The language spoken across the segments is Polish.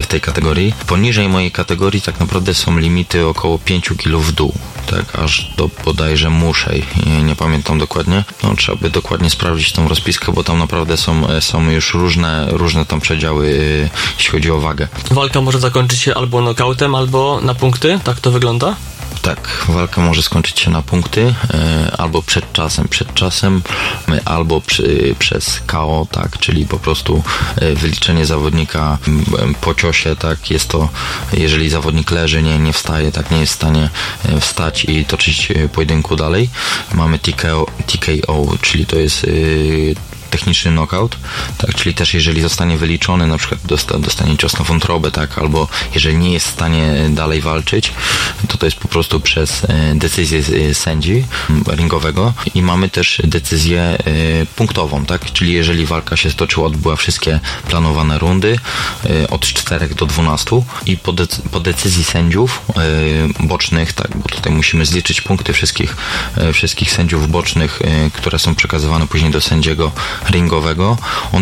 w tej kategorii. Poniżej mojej kategorii tak naprawdę są limity około 5 kg w dół, tak, aż do bodajże muszej, nie pamiętam dokładnie. No, trzeba by dokładnie sprawdzić tą rozpiskę, bo tam naprawdę są już różne tam przedziały, jeśli chodzi o wagę. Walka może zakończyć się albo knockoutem, albo na punkty, tak to wygląda? Tak, walka może skończyć się na punkty, albo przed czasem, albo przez KO, tak, czyli po prostu wyliczenie zawodnika po ciosie, tak, jest to, jeżeli zawodnik leży, nie wstaje, tak, nie jest w stanie wstać i toczyć pojedynku dalej. Mamy TKO, czyli to jest techniczny knockout, tak, czyli też jeżeli zostanie wyliczony, na przykład dostanie cios na wątrobę, tak, albo jeżeli nie jest w stanie dalej walczyć, to jest po prostu przez decyzję sędzi ringowego. I mamy też decyzję punktową, tak, czyli jeżeli walka się stoczyła, odbyła wszystkie planowane rundy od 4 do 12 i po decyzji sędziów bocznych, tak, bo tutaj musimy zliczyć punkty wszystkich sędziów bocznych, które są przekazywane później do sędziego ringowego, on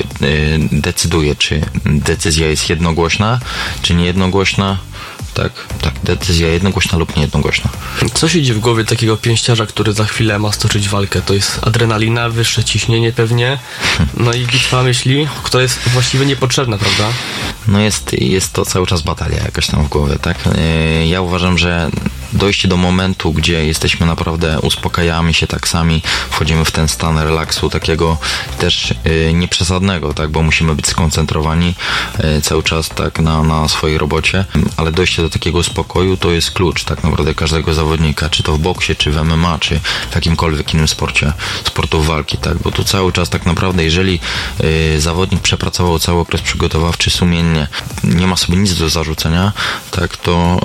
decyduje, czy decyzja jest jednogłośna, czy niejednogłośna. Tak, decyzja jednogłośna lub niejednogłośna. Co siedzi w głowie takiego pięściarza, który za chwilę ma stoczyć walkę? To jest adrenalina, wyższe ciśnienie pewnie, no i bitwa myśli, która jest właściwie niepotrzebna, prawda? No jest to cały czas batalia jakaś tam w głowie, tak? Ja uważam, że dojście do momentu, gdzie jesteśmy naprawdę, uspokajamy się tak sami, wchodzimy w ten stan relaksu, takiego też nieprzesadnego, tak, bo musimy być skoncentrowani cały czas tak na swojej robocie, ale dojście do takiego spokoju to jest klucz tak naprawdę każdego zawodnika, czy to w boksie, czy w MMA, czy w jakimkolwiek innym sportów walki, tak, bo tu cały czas tak naprawdę, jeżeli zawodnik przepracował cały okres przygotowawczy sumiennie, nie ma sobie nic do zarzucenia, tak, to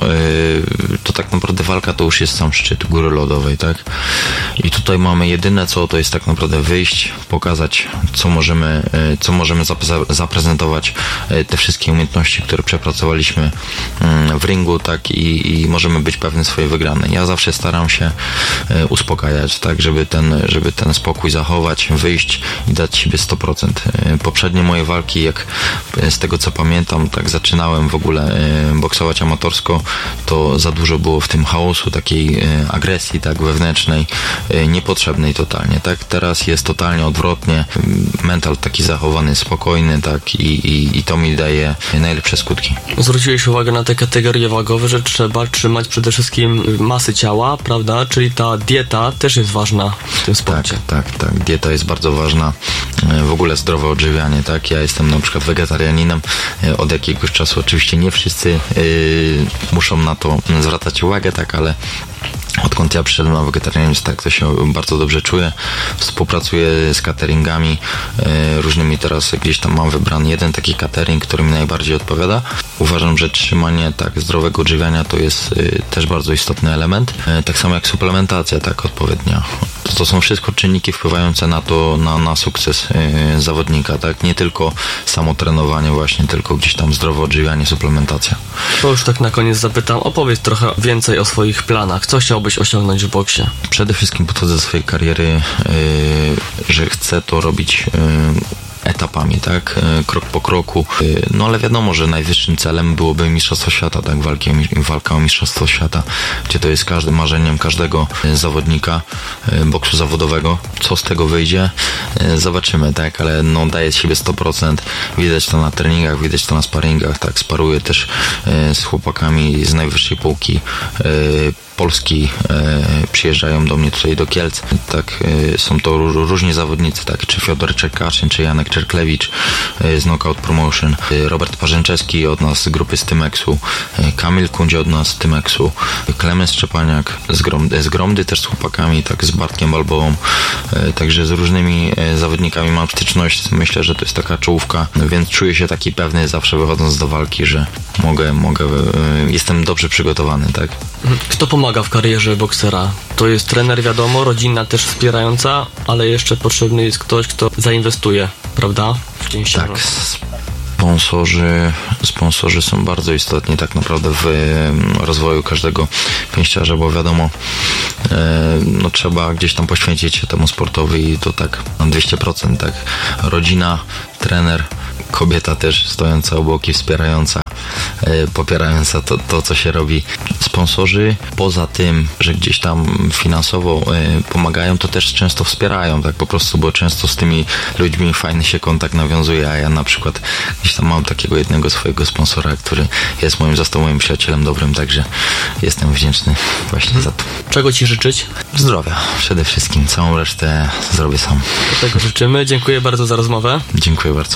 tak naprawdę walka to już jest sam szczyt góry lodowej, tak? I tutaj mamy jedyne co, to jest tak naprawdę wyjść, pokazać co możemy zaprezentować, te wszystkie umiejętności, które przepracowaliśmy w ringu, tak? I możemy być pewni swojej wygranej. Ja zawsze staram się uspokajać, tak? Żeby ten spokój zachować, wyjść i dać siebie 100%. Poprzednie moje walki, jak z tego co pamiętam, tak zaczynałem w ogóle boksować amatorsko, to za dużo było w tym chaosu, takiej agresji, tak, wewnętrznej, niepotrzebnej totalnie, tak, teraz jest totalnie odwrotnie, mental taki zachowany, spokojny, tak, i to mi daje najlepsze skutki. Zwróciłeś uwagę na te kategorie wagowe, że trzeba trzymać przede wszystkim masy ciała, prawda, czyli ta dieta też jest ważna w tym sporcie. Tak, dieta jest bardzo ważna, w ogóle zdrowe odżywianie, tak, ja jestem na przykład wegetarianinem, od jakiegoś czasu oczywiście nie wszyscy muszą na to zwracać uwagę, tak, ale odkąd ja przyszedłem na wegetarianizm, tak, to się bardzo dobrze czuję. Współpracuję z cateringami różnymi, teraz gdzieś tam mam wybrany jeden taki catering, który mi najbardziej odpowiada. Uważam, że trzymanie tak zdrowego odżywiania to jest też bardzo istotny element. Tak samo jak suplementacja, tak, odpowiednia. To są wszystko czynniki wpływające na sukces zawodnika, tak? Nie tylko samo trenowanie właśnie, tylko gdzieś tam zdrowe odżywianie, suplementacja. To już tak na koniec zapytam, opowiedz trochę więcej o swoich planach. Co chciałbyś osiągnąć w boksie? Przede wszystkim podchodzę do swojej kariery, że chcę to robić etapami, tak, krok po kroku, no ale wiadomo, że najwyższym celem byłoby Mistrzostwo Świata, tak, walka o Mistrzostwo Świata, gdzie to jest marzeniem każdego zawodnika boksu zawodowego. Co z tego wyjdzie? Zobaczymy, tak, ale no daję z siebie 100%, widać to na treningach, widać to na sparingach, tak, sparuję też z chłopakami z najwyższej półki Polski, przyjeżdżają do mnie tutaj do Kielc, tak, są to różni zawodnicy, tak, czy Fiodor Czerkaszyn, czy Janek Czerklewicz z Knockout Promotion, Robert Parzęczewski od nas z grupy Stymexu, Kamil Kundzie od nas z Stymexu, Klemens Szczepaniak z Gromdy też z chłopakami, tak, z Bartkiem Balboą, także z różnymi zawodnikami mam styczność, myślę, że to jest taka czołówka, więc czuję się taki pewny zawsze wychodząc do walki, że jestem dobrze przygotowany, tak. Kto pomaga w karierze boksera? To jest trener, wiadomo, rodzina też wspierająca, ale jeszcze potrzebny jest ktoś, kto zainwestuje, prawda? W pięściarza. Tak, sponsorzy są bardzo istotni tak naprawdę w rozwoju każdego pięściarza, bo wiadomo, no trzeba gdzieś tam poświęcić się temu sportowi i to tak na 200%, tak. Rodzina, trener, kobieta też stojąca obok i wspierająca. popierając to, co się robi. Sponsorzy poza tym, że gdzieś tam finansowo pomagają, to też często wspierają, tak po prostu, bo często z tymi ludźmi fajny się kontakt nawiązuje, a ja na przykład gdzieś tam mam takiego jednego swojego sponsora, który został moim przyjacielem dobrym, także jestem wdzięczny właśnie za to. Czego Ci życzyć? Zdrowia przede wszystkim, całą resztę zrobię sam. Tego życzymy. Dziękuję bardzo za rozmowę. Dziękuję bardzo.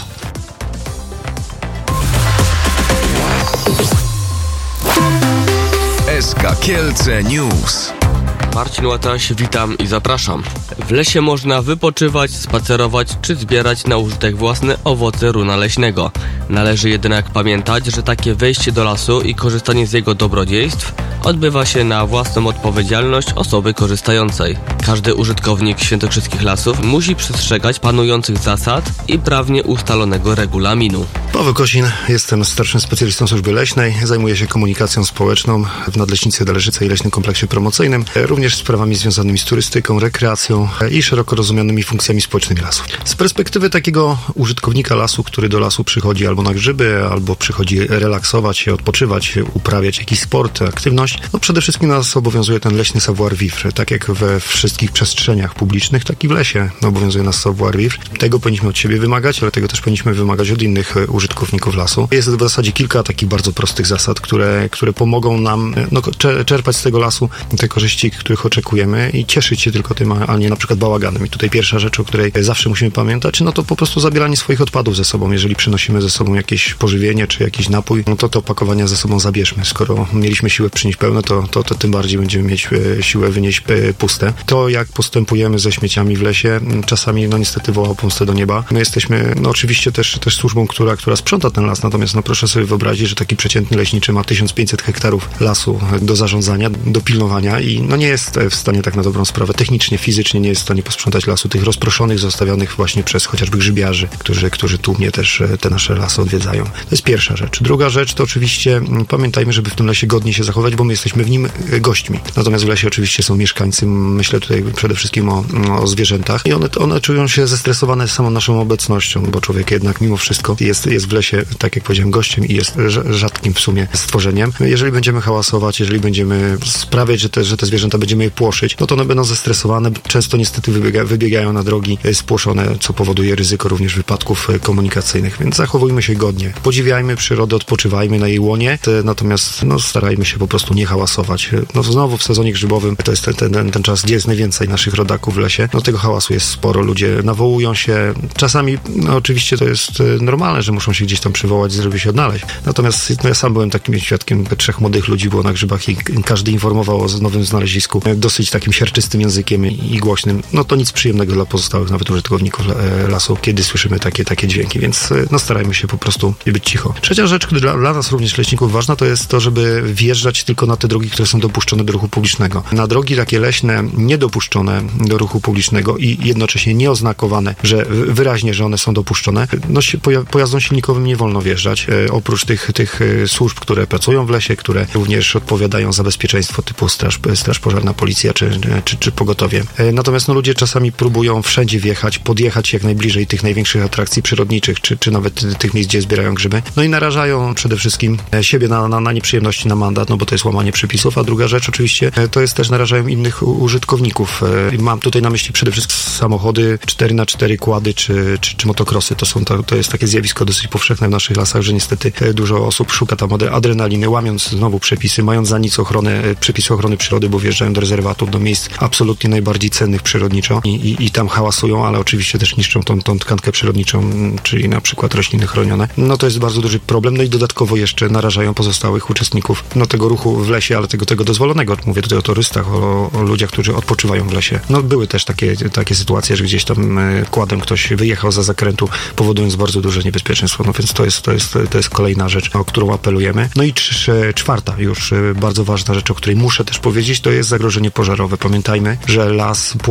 SK Kielce News. Marcin Łataś, witam i zapraszam. W lesie można wypoczywać, spacerować czy zbierać na użytek własny owoce runa leśnego. Należy jednak pamiętać, że takie wejście do lasu i korzystanie z jego dobrodziejstw odbywa się na własną odpowiedzialność osoby korzystającej. Każdy użytkownik świętokrzyskich lasów musi przestrzegać panujących zasad i prawnie ustalonego regulaminu. Paweł Kosin, jestem starszym specjalistą służby leśnej, zajmuję się komunikacją społeczną w Nadleśnictwie Dależyce i Leśnym Kompleksie Promocyjnym, również sprawami związanymi z turystyką, rekreacją i szeroko rozumianymi funkcjami społecznymi lasów. Z perspektywy takiego użytkownika lasu, który do lasu przychodzi albo na grzyby, albo przychodzi relaksować się, odpoczywać, uprawiać jakiś sport, aktywność, przede wszystkim nas obowiązuje ten leśny savoir-vivre. Tak jak we wszystkich przestrzeniach publicznych, tak i w lesie obowiązuje nas savoir-vivre. Tego powinniśmy od siebie wymagać, ale tego też powinniśmy wymagać od innych użytkowników lasu. Jest w zasadzie kilka takich bardzo prostych zasad, które pomogą nam czerpać z tego lasu te korzyści, których oczekujemy i cieszyć się tylko tym, a nie na przykład bałaganem. I tutaj pierwsza rzecz, o której zawsze musimy pamiętać, to po prostu zabieranie swoich odpadów ze sobą. Jeżeli przynosimy ze sobą jakieś pożywienie czy jakiś napój, to opakowania ze sobą zabierzmy. Skoro mieliśmy siłę przynieść pełne, to tym bardziej będziemy mieć siłę wynieść puste. To, jak postępujemy ze śmieciami w lesie, czasami niestety woła o pomstę do nieba. My jesteśmy oczywiście też służbą, która sprząta ten las, natomiast proszę sobie wyobrazić, że taki przeciętny leśniczy ma 1500 hektarów lasu do zarządzania, do pilnowania i nie jest w stanie tak na dobrą sprawę technicznie, fizycznie nie jest w stanie posprzątać lasu, tych rozproszonych, zostawionych właśnie przez chociażby grzybiarzy, którzy tłumnie też te nasze lasy odwiedzają. To jest pierwsza rzecz. Druga rzecz to oczywiście pamiętajmy, żeby w tym lesie godnie się zachować, bo my jesteśmy w nim gośćmi. Natomiast w lesie oczywiście są mieszkańcy, myślę tutaj przede wszystkim o zwierzętach i one czują się zestresowane samą naszą obecnością, bo człowiek jednak mimo wszystko jest w lesie, tak jak powiedziałem, gościem i jest rzadkim w sumie stworzeniem. Jeżeli będziemy hałasować, jeżeli będziemy sprawiać, że te zwierzęta będziemy je płoszyć, to one będą zestresowane, często niestety wybiegają na drogi spłoszone, co powoduje ryzyko również wypadków komunikacyjnych, więc zachowujmy się godnie. Podziwiajmy przyrodę, odpoczywajmy na jej łonie, natomiast starajmy się po prostu nie hałasować. Znowu w sezonie grzybowym to jest ten czas, gdzie jest najwięcej naszych rodaków w lesie. Tego hałasu jest sporo, ludzie nawołują się. Czasami oczywiście to jest normalne, że muszą się gdzieś tam przywołać, żeby się odnaleźć. Natomiast ja sam byłem takim świadkiem, 3 młodych ludzi było na grzybach i każdy informował o nowym znalezisku dosyć takim siarczystym językiem i głośnym. To nic przyjemnego dla pozostałych nawet użytkowników lasu, kiedy słyszymy takie dźwięki, więc starajmy się po prostu być cicho. Trzecia rzecz, która dla nas również leśników ważna, to jest to, żeby wjeżdżać tylko na te drogi, które są dopuszczone do ruchu publicznego. Na drogi takie leśne, niedopuszczone do ruchu publicznego i jednocześnie nieoznakowane, że wyraźnie, że one są dopuszczone, pojazdom silnikowym nie wolno wjeżdżać. Oprócz tych służb, które pracują w lesie, które również odpowiadają za bezpieczeństwo typu straż pożarna, policja czy pogotowie. Natomiast ludzie czasami próbują wszędzie wjechać, podjechać jak najbliżej tych największych atrakcji przyrodniczych, czy nawet tych miejsc, gdzie zbierają grzyby. I narażają przede wszystkim siebie na nieprzyjemności, na mandat, bo to jest łamanie przepisów, a druga rzecz oczywiście to jest też narażają innych użytkowników. Mam tutaj na myśli przede wszystkim samochody 4x4 kłady czy motokrosy. To jest takie zjawisko dosyć powszechne w naszych lasach, że niestety dużo osób szuka tam adrenaliny, łamiąc znowu przepisy, mając za nic przepisy ochrony przyrody, bo wjeżdżają do rezerwatów, do miejsc absolutnie najbardziej cennych przyrodniczo i tam hałasują, ale oczywiście też niszczą tą tkankę przyrodniczą, czyli na przykład rośliny chronione. To jest bardzo duży problem. I dodatkowo jeszcze narażają pozostałych uczestników tego ruchu w lesie, ale tego dozwolonego. Mówię tutaj o turystach, o ludziach, którzy odpoczywają w lesie. Były też takie sytuacje, że gdzieś tam kładem ktoś wyjechał za zakrętu, powodując bardzo duże niebezpieczeństwo. Więc to jest kolejna rzecz, o którą apelujemy. I czwarta już bardzo ważna rzecz, o której muszę też powiedzieć, to jest zagrożenie pożarowe. Pamiętajmy, że las płonie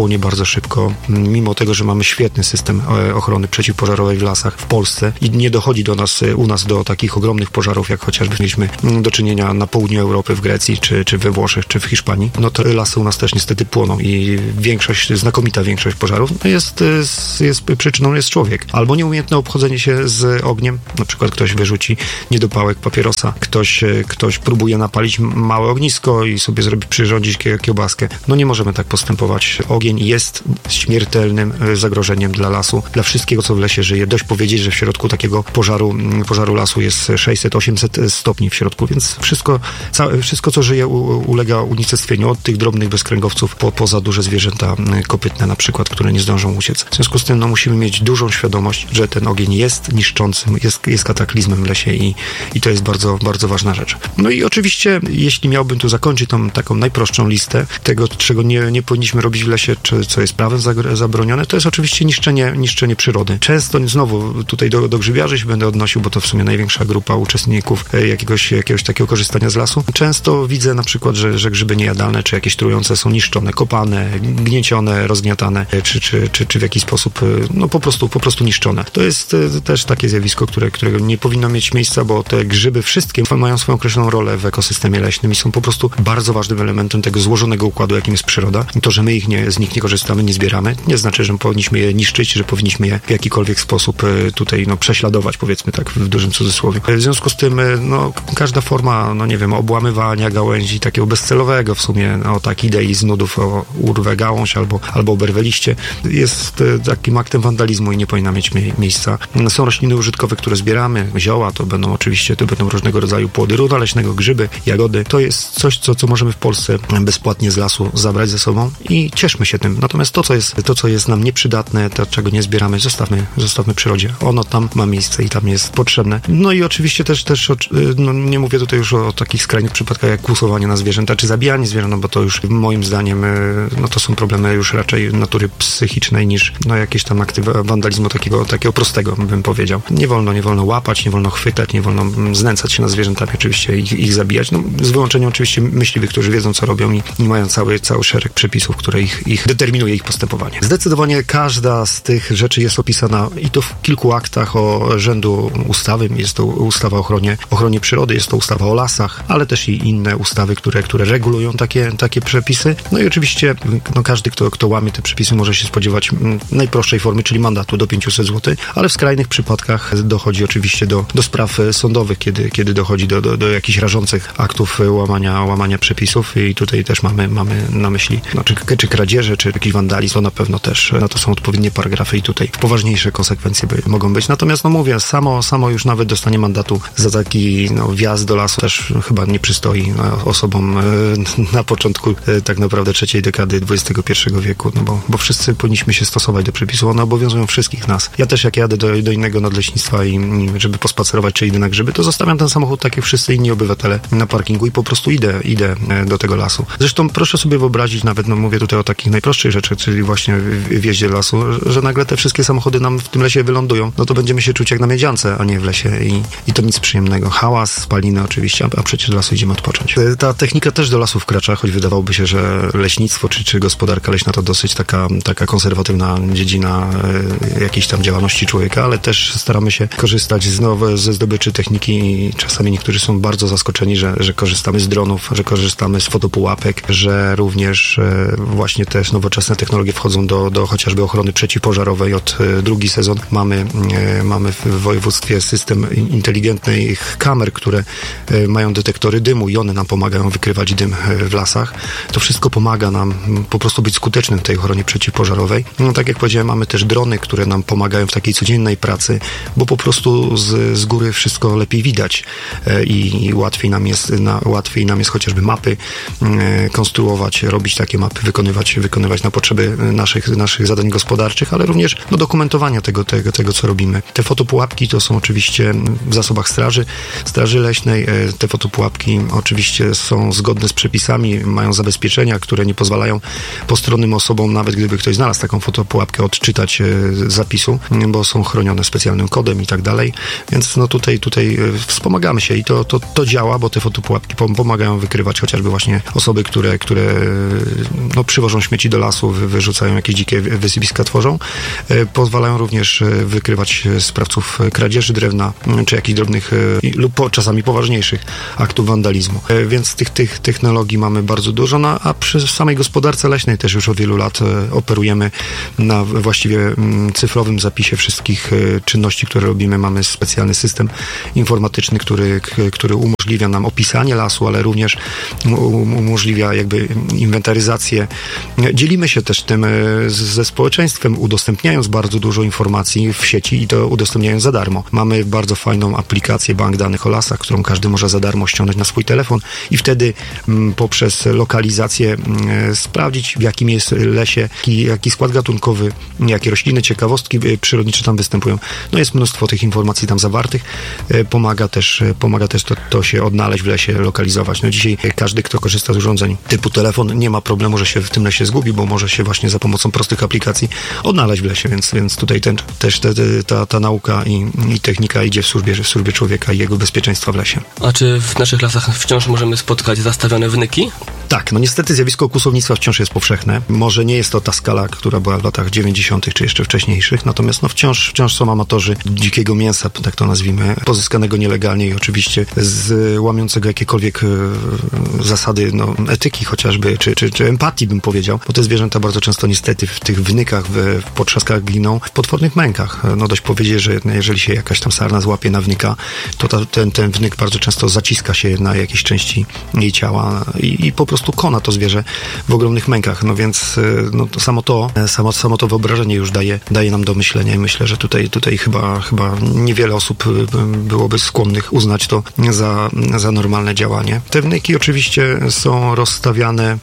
chłonie bardzo szybko, mimo tego, że mamy świetny system ochrony przeciwpożarowej w lasach w Polsce i nie dochodzi u nas do takich ogromnych pożarów, jak chociażby mieliśmy do czynienia na południu Europy, w Grecji, czy we Włoszech, czy w Hiszpanii, no to lasy u nas też niestety płoną i znakomita większość pożarów przyczyną jest człowiek. Albo nieumiejętne obchodzenie się z ogniem, na przykład ktoś wyrzuci niedopałek papierosa, ktoś próbuje napalić małe ognisko i sobie przyrządzić kiełbaskę. No nie możemy tak postępować. Ogień jest śmiertelnym zagrożeniem dla lasu, dla wszystkiego, co w lesie żyje. Dość powiedzieć, że w środku takiego pożaru lasu jest 600-800 stopni w środku, więc wszystko co żyje, ulega unicestwieniu, od tych drobnych bezkręgowców poza duże zwierzęta kopytne na przykład, które nie zdążą uciec. W związku z tym musimy mieć dużą świadomość, że ten ogień jest niszczącym, jest kataklizmem w lesie i to jest bardzo, bardzo ważna rzecz. No i oczywiście, jeśli miałbym tu zakończyć tą taką najprostszą listę tego, czego nie powinniśmy robić w lesie, co jest prawem zabronione, to jest oczywiście niszczenie przyrody. Często znowu tutaj do grzybiarzy się będę odnosił, bo to w sumie największa grupa uczestników jakiegoś takiego korzystania z lasu. Często widzę na przykład, że grzyby niejadalne, czy jakieś trujące są niszczone, kopane, gniecione, rozgniatane, czy w jakiś sposób po prostu niszczone. To jest też takie zjawisko, którego nie powinno mieć miejsca, bo te grzyby wszystkie mają swoją określoną rolę w ekosystemie leśnym i są po prostu bardzo ważnym elementem tego złożonego układu, jakim jest przyroda. I to, że my z nich nie korzystamy, nie zbieramy, nie znaczy, że powinniśmy je niszczyć, że powinniśmy je w jakikolwiek sposób tutaj prześladować, powiedzmy tak w dużym cudzysłowie. W związku z tym każda forma, obłamywania gałęzi takiego bezcelowego w sumie, idei z nudów, urwę gałąź albo oberwę liście, jest takim aktem wandalizmu i nie powinna mieć miejsca. Są rośliny użytkowe, które zbieramy, zioła, to będą różnego rodzaju płody runa leśnego, grzyby, jagody. To jest coś, co możemy w Polsce bezpłatnie z lasu zabrać ze sobą i cieszmy się tym. Natomiast to, co jest nam nieprzydatne, to, czego nie zbieramy, zostawmy przyrodzie. Ono tam ma miejsce i tam jest potrzebne. No i oczywiście też nie mówię tutaj już o takich skrajnych przypadkach jak kłusowanie na zwierzęta, czy zabijanie zwierząt, bo to już moim zdaniem to są problemy już raczej natury psychicznej niż jakieś tam akty wandalizmu takiego prostego, bym powiedział. Nie wolno łapać, nie wolno chwytać, nie wolno znęcać się nad zwierzętami, oczywiście ich zabijać. Z wyłączeniem oczywiście myśliwych, którzy wiedzą, co robią i mają cały szereg przepisów, które ich determinuje ich postępowanie. Zdecydowanie każda z tych rzeczy jest opisana i to w kilku aktach rzędu ustawy. Jest to ustawa o ochronie przyrody, jest to ustawa o lasach, ale też i inne ustawy, które regulują takie przepisy. No i oczywiście każdy, kto łamie te przepisy, może się spodziewać najprostszej formy, czyli mandatu do 500 zł, ale w skrajnych przypadkach dochodzi oczywiście do spraw sądowych, kiedy dochodzi do jakichś rażących aktów łamania przepisów i tutaj też mamy na myśli czy kradzieże, czy jakiś wandalizm, to na pewno też to są odpowiednie paragrafy i tutaj poważniejsze konsekwencje mogą być. Natomiast mówię, samo już nawet dostanie mandatu za taki wjazd do lasu też chyba nie przystoi osobom na początku tak naprawdę trzeciej dekady XXI wieku, bo wszyscy powinniśmy się stosować do przepisów, one obowiązują wszystkich nas. Ja też jak jadę do innego nadleśnictwa i żeby pospacerować, czy idę na grzyby, to zostawiam ten samochód tak jak wszyscy inni obywatele na parkingu i po prostu idę do tego lasu. Zresztą proszę sobie wyobrazić, nawet mówię tutaj o takich najprostszych rzeczach, czyli właśnie w jeździe do lasu, że nagle te wszystkie samochody nam w tym lesie wylądują, to będziemy się czuć jak na miedziance, a nie w lesie i to nic przyjemnego. Hałas, spaliny oczywiście, a przecież do lasu idziemy odpocząć. Ta technika też do lasu wkracza, choć wydawałoby się, że leśnictwo czy gospodarka leśna to dosyć taka konserwatywna dziedzina jakiejś tam działalności człowieka, ale też staramy się korzystać ze zdobyczy techniki i czasami niektórzy są bardzo zaskoczeni, że korzystamy z dronów, że korzystamy z fotopułapek, że również właśnie też nowoczesne technologie wchodzą do chociażby ochrony przeciwpożarowej. Od drugi sezon mamy w województwie system inteligentnych kamer, które mają detektory dymu i one nam pomagają wykrywać dym w lasach. To wszystko pomaga nam po prostu być skutecznym w tej ochronie przeciwpożarowej. Tak jak powiedziałem, mamy też drony, które nam pomagają w takiej codziennej pracy, bo po prostu z góry wszystko lepiej widać i łatwiej nam jest chociażby mapy konstruować, robić takie mapy, wykonywać na potrzeby naszych zadań gospodarczych, ale również dokumentowania tego, co robimy. Te fotopułapki to są oczywiście w zasobach Straży Leśnej. Te fotopułapki oczywiście są zgodne z przepisami, mają zabezpieczenia, które nie pozwalają postronnym osobom, nawet gdyby ktoś znalazł taką fotopułapkę, odczytać zapisu, bo są chronione specjalnym kodem i tak dalej. Więc no tutaj wspomagamy się i to działa, bo te fotopułapki pomagają wykrywać chociażby właśnie osoby, które no, przywożą śmieci do lasu, wyrzucają jakieś dzikie wysypiska, tworzą. Pozwalają również wykrywać sprawców kradzieży drewna, czy jakichś drobnych lub czasami poważniejszych aktów wandalizmu. Więc tych technologii mamy bardzo dużo, no, a przy samej gospodarce leśnej też już od wielu lat operujemy na właściwie cyfrowym zapisie wszystkich czynności, które robimy. Mamy specjalny system informatyczny, który umożliwia nam opisanie lasu, ale również umożliwia jakby inwentaryzację. Dzielimy się też tym ze społeczeństwem, udostępniając bardzo dużo informacji w sieci i to udostępniając za darmo. Mamy bardzo fajną aplikację Bank Danych o Lasach, którą każdy może za darmo ściągnąć na swój telefon i wtedy poprzez lokalizację sprawdzić, w jakim jest lesie, jaki skład gatunkowy, jakie rośliny, ciekawostki przyrodnicze tam występują. No jest mnóstwo tych informacji tam zawartych. Pomaga też to się odnaleźć w lesie, lokalizować. No dzisiaj każdy, kto korzysta z urządzeń typu telefon, nie ma problemu, że się w tym lesie zgubi, bo może się właśnie za pomocą prostych aplikacji odnaleźć w lesie, więc tutaj też ta nauka i technika idzie w służbie człowieka i jego bezpieczeństwa w lesie. A czy w naszych lasach wciąż możemy spotkać zastawione wnyki? Tak, no niestety zjawisko kłusownictwa wciąż jest powszechne. Może nie jest to ta skala, która była w latach 90. czy jeszcze wcześniejszych, natomiast no wciąż są amatorzy dzikiego mięsa, tak to nazwijmy, pozyskanego nielegalnie i oczywiście łamiącego jakiekolwiek zasady etyki chociażby, czy empatii bym powiedział, bo te zwierzęta bardzo często niestety w tych wnykach, w potrzaskach giną w potwornych mękach. No dość powiedzieć, że jeżeli się jakaś tam sarna złapie na wnyka, to ten wnyk bardzo często zaciska się na jakiejś części jej ciała i po prostu kona to zwierzę w ogromnych mękach. No więc no to samo to wyobrażenie już daje nam do myślenia i myślę, że tutaj chyba niewiele osób byłoby skłonnych uznać to za normalne działanie. Te wnyki oczywiście są rozstawiane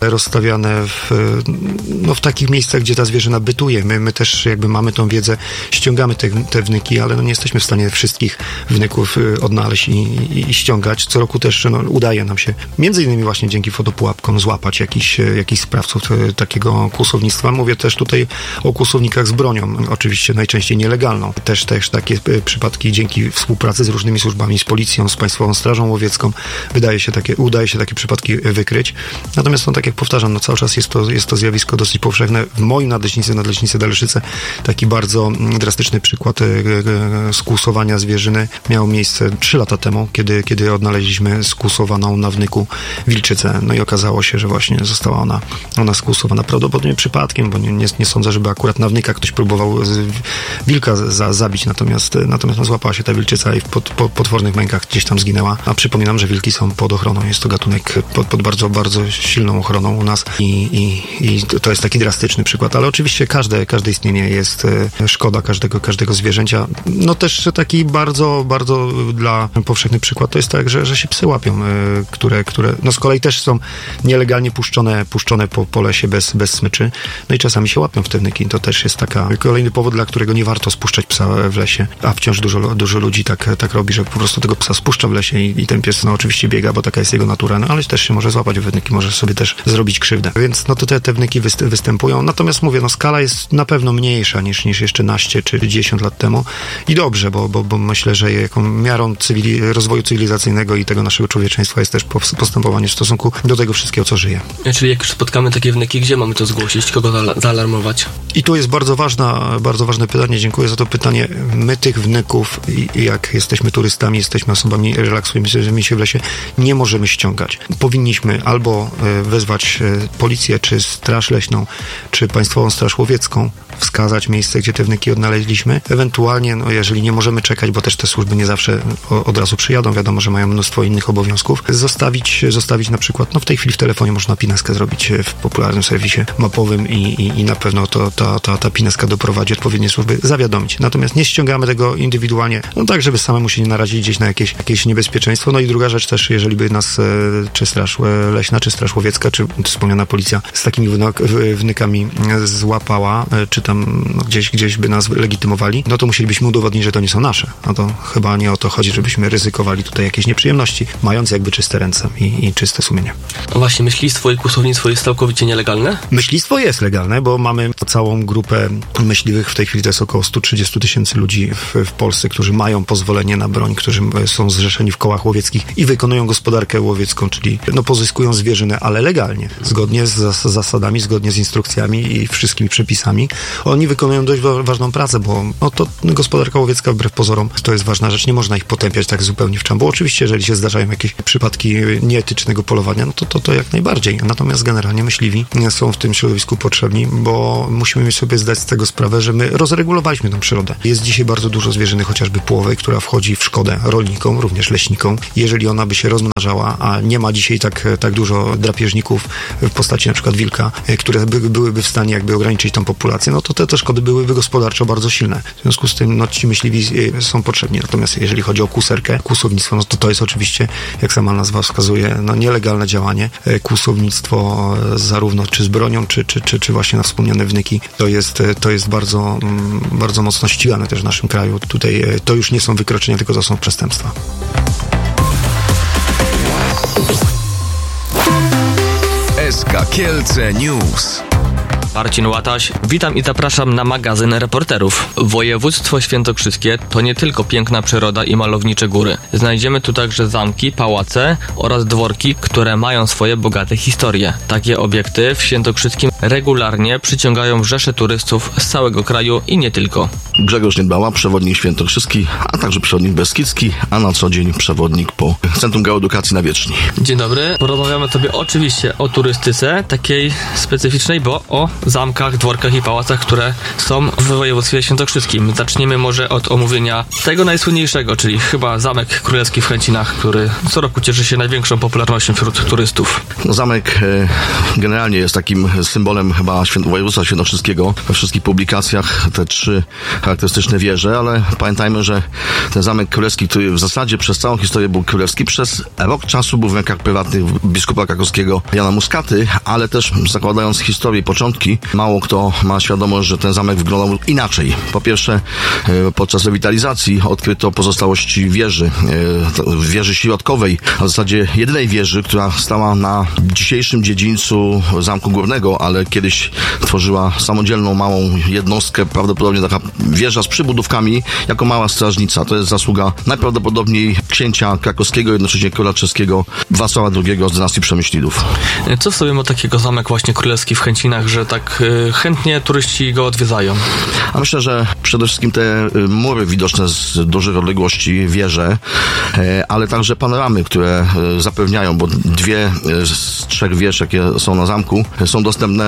w takich miejscach, gdzie ta zwierzyna bytuje. My też jakby mamy tą wiedzę, ściągamy te wnyki, ale nie jesteśmy w stanie wszystkich wnyków odnaleźć i ściągać. Co roku też udaje nam się, między innymi właśnie dzięki fotopułapkom, złapać jakichś sprawców takiego kłusownictwa. Mówię też tutaj o kłusownikach z bronią, oczywiście najczęściej nielegalną. Też takie przypadki dzięki współpracy z różnymi służbami, z policją, z Państwową Strażą Łowiecką udaje się takie przypadki wykryć. Natomiast tak jak powtarzam, cały czas jest to zjawisko dosyć powszechne. W moim nadleśnicy Daleszyce taki bardzo drastyczny przykład skłusowania zwierzyny miał miejsce 3 lata temu, kiedy odnaleźliśmy skłusowaną na wnyku wilczycę. No i okazało się, że właśnie została ona skłusowana prawdopodobnie przypadkiem, bo nie sądzę, żeby akurat na wnyka ktoś próbował wilka zabić, natomiast złapała się ta wilczyca i w potwornych mękach gdzieś tam zginęła. A przypominam, że wilki są pod ochroną. Jest to gatunek pod bardzo, bardzo silną ochroną u nas i to jest taki drastyczny przykład, ale oczywiście każde istnienie jest szkoda każdego zwierzęcia. No też taki bardzo, bardzo dla powszechny przykład to jest tak, że się psy łapią, które no z kolei też są nielegalnie puszczone po lesie bez smyczy. No i czasami się łapią w te wnyki. To też jest kolejny powód, dla którego nie warto spuszczać psa w lesie. A wciąż dużo ludzi tak robi, że po prostu tego psa spuszcza w lesie i ten pies oczywiście biega, bo taka jest jego natura, ale też się może złapać w wnyki, może sobie też zrobić krzywdę. Więc to te wnyki występują. Natomiast mówię, skala jest na pewno mniejsza niż jeszcze naście czy 10 lat temu. I dobrze, bo myślę, że jaką miarą rozwoju cywilizacyjnego i tego naszego człowieczeństwa jest też postępowanie w stosunku do tego wszystkiego, co żyje. Czyli jak już spotkamy takie wnyki, gdzie mamy to zgłosić? Kogo zaalarmować? I tu jest bardzo ważne pytanie. Dziękuję za to pytanie. My tych wnyków, jak jesteśmy turystami, jesteśmy osobami relaksującymi się w lesie, nie możemy ściągać. Powinniśmy albo wezwać policję, czy Straż Leśną, czy Państwową Straż Łowiecką, wskazać miejsce, gdzie te wnyki odnaleźliśmy. Ewentualnie, jeżeli nie możemy czekać, bo też te służby nie zawsze od razu przyjadą, wiadomo, że mają mnóstwo innych obowiązków, zostawić na przykład, w tej chwili w telefonie można pineskę zrobić w popularnym serwisie mapowym i na pewno ta pineska doprowadzi odpowiednie służby, zawiadomić. Natomiast nie ściągamy tego indywidualnie, tak, żeby samemu się nie narazić gdzieś na jakieś niebezpieczeństwo. No i druga rzecz też, jeżeli by nas czy Straż Leśna, czy Straż Łowiecka, czy wspomniana policja z takimi wnykami złapała, czy tam gdzieś by nas legitymowali, no to musielibyśmy udowodnić, że to nie są nasze. No to chyba nie o to chodzi, żebyśmy ryzykowali tutaj jakieś nieprzyjemności, mając jakby czyste ręce i czyste sumienie. Właśnie, myślistwo i kłusownictwo jest całkowicie nielegalne? Myślistwo jest legalne, bo mamy całą grupę myśliwych, w tej chwili to jest około 130 000 ludzi w Polsce, którzy mają pozwolenie na broń, którzy są zrzeszeni w kołach łowieckich i wykonują gospodarkę łowiecką, czyli pozyskują zwierzynę, ale legalnie, zgodnie z zasadami, zgodnie z instrukcjami i wszystkimi przepisami. Oni wykonują dość ważną pracę, bo to gospodarka łowiecka wbrew pozorom to jest ważna rzecz, nie można ich potępiać tak zupełnie w czambu. Oczywiście, jeżeli się zdarzają jakieś przypadki nieetycznego polowania, no to jak najbardziej. Natomiast generalnie myśliwi są w tym środowisku potrzebni, bo musimy sobie zdać z tego sprawę, że my rozregulowaliśmy tę przyrodę. Jest dzisiaj bardzo dużo zwierzyny, chociażby płowej, która wchodzi w szkodę rolnikom, również leśnikom. Jeżeli ona by się rozmnażała, a nie ma dzisiaj tak dużo drapieżników w postaci na przykład wilka, które byłyby w stanie jakby ograniczyć tą populację, no to te szkody byłyby gospodarczo bardzo silne. W związku z tym ci myśliwi są potrzebni. Natomiast jeżeli chodzi o kłuserkę, kłusownictwo, no to jest oczywiście, jak sama nazwa wskazuje, nielegalne działanie. Kłusownictwo zarówno czy z bronią, czy właśnie na wspomniane wnyki, to jest bardzo, bardzo mocno ścigane też w naszym kraju. Tutaj to już nie są wykroczenia, tylko to są przestępstwa. SK Kielce News. Marcin Łataś, witam i zapraszam na magazyn reporterów. Województwo świętokrzyskie to nie tylko piękna przyroda i malownicze góry. Znajdziemy tu także zamki, pałace oraz dworki, które mają swoje bogate historie. Takie obiekty w Świętokrzyskim regularnie przyciągają rzesze turystów z całego kraju i nie tylko. Grzegorz Niedbała, przewodnik świętokrzyski, a także przewodnik beskidzki, a na co dzień przewodnik po Centrum Geoedukacji na Wieczni. Dzień dobry. Porozmawiamy sobie oczywiście o turystyce, takiej specyficznej, bo o zamkach, dworkach i pałacach, które są w województwie świętokrzyskim. Zaczniemy może od omówienia tego najsłynniejszego, czyli chyba Zamek Królewski w Chęcinach, który co roku cieszy się największą popularnością wśród turystów. Zamek generalnie jest takim symbolem chyba województwa świętokrzyskiego. We wszystkich publikacjach te 3 charakterystyczne wieże, ale pamiętajmy, że ten Zamek Królewski, który w zasadzie przez całą historię był królewski, przez rok czasu był w rękach prywatnych biskupa krakowskiego Jana Muskaty, ale też zakładając historię i początki, mało kto ma świadomość, że ten zamek wyglądał inaczej. Po pierwsze, podczas rewitalizacji odkryto pozostałości wieży środkowej, a w zasadzie jedynej wieży, która stała na dzisiejszym dziedzińcu Zamku Górnego, ale kiedyś tworzyła samodzielną małą jednostkę, prawdopodobnie taka wieża z przybudówkami, jako mała strażnica. To jest zasługa najprawdopodobniej księcia krakowskiego, jednocześnie króla czeskiego Wacława II z dynastii Przemyślidów. Co w sobie ma takiego zamek właśnie królewski w Chęcinach, że tak chętnie turyści go odwiedzają? A myślę, że przede wszystkim te mury widoczne z dużych odległości, wieże, ale także panoramy, które zapewniają, bo 2 z 3 wież, jakie są na zamku, są dostępne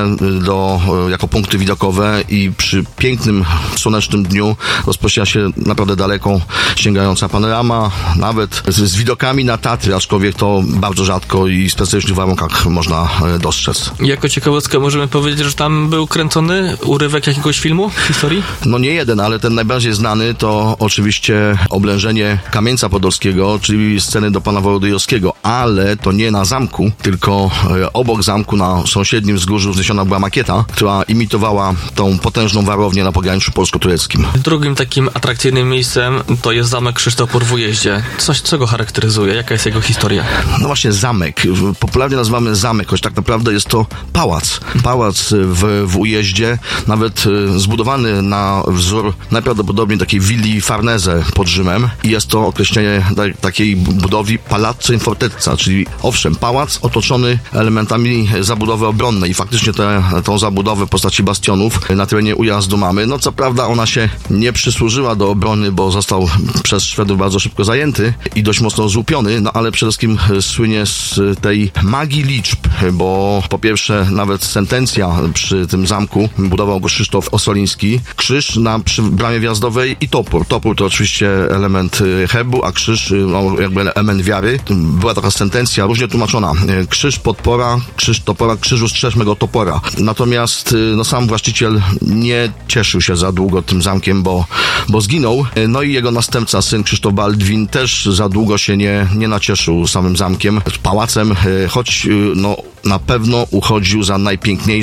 jako punkty widokowe i przy pięknym, słonecznym dniu rozpoczyna się naprawdę daleko sięgająca panorama, nawet z widokami na Tatry, aczkolwiek to bardzo rzadko i w specyficznych warunkach można dostrzec. Jako ciekawostkę możemy powiedzieć, że tam był kręcony urywek jakiegoś filmu w historii? No nie jeden, ale ten najbardziej znany to oczywiście oblężenie Kamieńca Podolskiego, czyli sceny do pana Wołodyjowskiego, ale to nie na zamku, tylko obok zamku na sąsiednim wzgórzu wzniesiona była makieta, która imitowała tą potężną warownię na pograniczu polsko-tureckim. Drugim takim atrakcyjnym miejscem to jest Zamek Krzysztopór w Ujeździe. Co go charakteryzuje? Jaka jest jego historia? No właśnie zamek. Popularnie nazywamy zamek, choć tak naprawdę jest to pałac. Pałac w Ujeździe, nawet zbudowany na wzór najprawdopodobniej takiej willi Farnese pod Rzymem i jest to określenie takiej budowli Palazzo in Fortezza, czyli owszem, pałac otoczony elementami zabudowy obronnej i faktycznie tą zabudowę w postaci bastionów na terenie Ujazdu mamy. No co prawda ona się nie przysłużyła do obrony, bo został przez Szwedów bardzo szybko zajęty i dość mocno złupiony, no ale przede wszystkim słynie z tej magii liczb, bo po pierwsze nawet sentencja przy tym zamku budował go Krzysztof Ossoliński. Krzyż przy bramie wjazdowej i topór. Topór to oczywiście element herbu, a krzyż jakby element wiary. Była taka sentencja różnie tłumaczona. Krzyż podpora, krzyż topora, krzyżu strzeż mego topora. Natomiast sam właściciel nie cieszył się za długo tym zamkiem, bo zginął. No i jego następca, syn Krzysztof Baldwin, też za długo się nie nacieszył samym zamkiem, pałacem, choć na pewno uchodził za najpiękniejszy,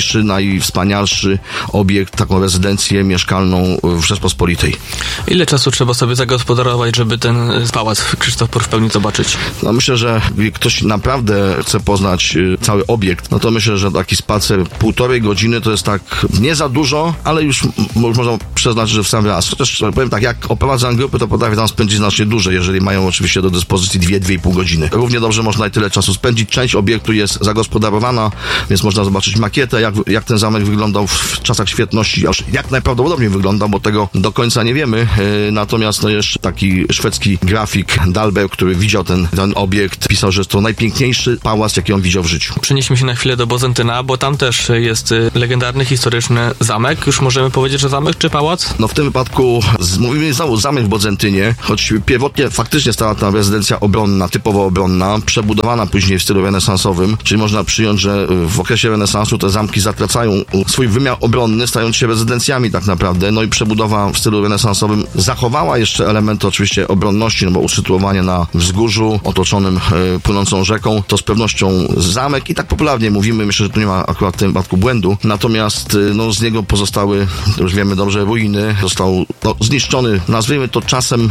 najwspanialszy obiekt, taką rezydencję mieszkalną w Rzeczpospolitej. Ile czasu trzeba sobie zagospodarować, żeby ten pałac Krzysztof Por w pełni zobaczyć? No myślę, że jak ktoś naprawdę chce poznać cały obiekt, no to myślę, że taki spacer 1,5 godziny to jest tak nie za dużo, ale już można przyznać, że w sam raz. Chociaż powiem tak, jak oprowadzam grupy, to potrafię tam spędzić znacznie dłużej, jeżeli mają oczywiście do dyspozycji 2,5 godziny. Równie dobrze można i tyle czasu spędzić. Część obiektu jest zagospodarowana, więc można zobaczyć makietę, jak ten zamek wyglądał w czasach świetności, aż jak najprawdopodobniej wyglądał, bo tego do końca nie wiemy. Natomiast no jeszcze taki szwedzki grafik Dahlberg, który widział ten obiekt, pisał, że jest to najpiękniejszy pałac, jaki on widział w życiu. Przenieśmy się na chwilę do Bozentyna, bo tam też jest legendarny, historyczny zamek. Już możemy powiedzieć, że zamek czy pałac? No w tym wypadku mówimy znowu zamek w Bozentynie, choć pierwotnie faktycznie stała ta rezydencja obronna, typowo obronna, przebudowana później w stylu renesansowym, czyli można przyjąć, że w okresie renesansu te zamki zatracają swój wymiar obronny, stając się rezydencjami tak naprawdę, no i przebudowa w stylu renesansowym zachowała jeszcze elementy oczywiście obronności, no bo usytuowanie na wzgórzu otoczonym płynącą rzeką, to z pewnością zamek i tak popularnie mówimy, myślę, że tu nie ma akurat w tym wypadku błędu, natomiast no z niego pozostały, już wiemy dobrze, ruiny, został zniszczony, nazwijmy to czasem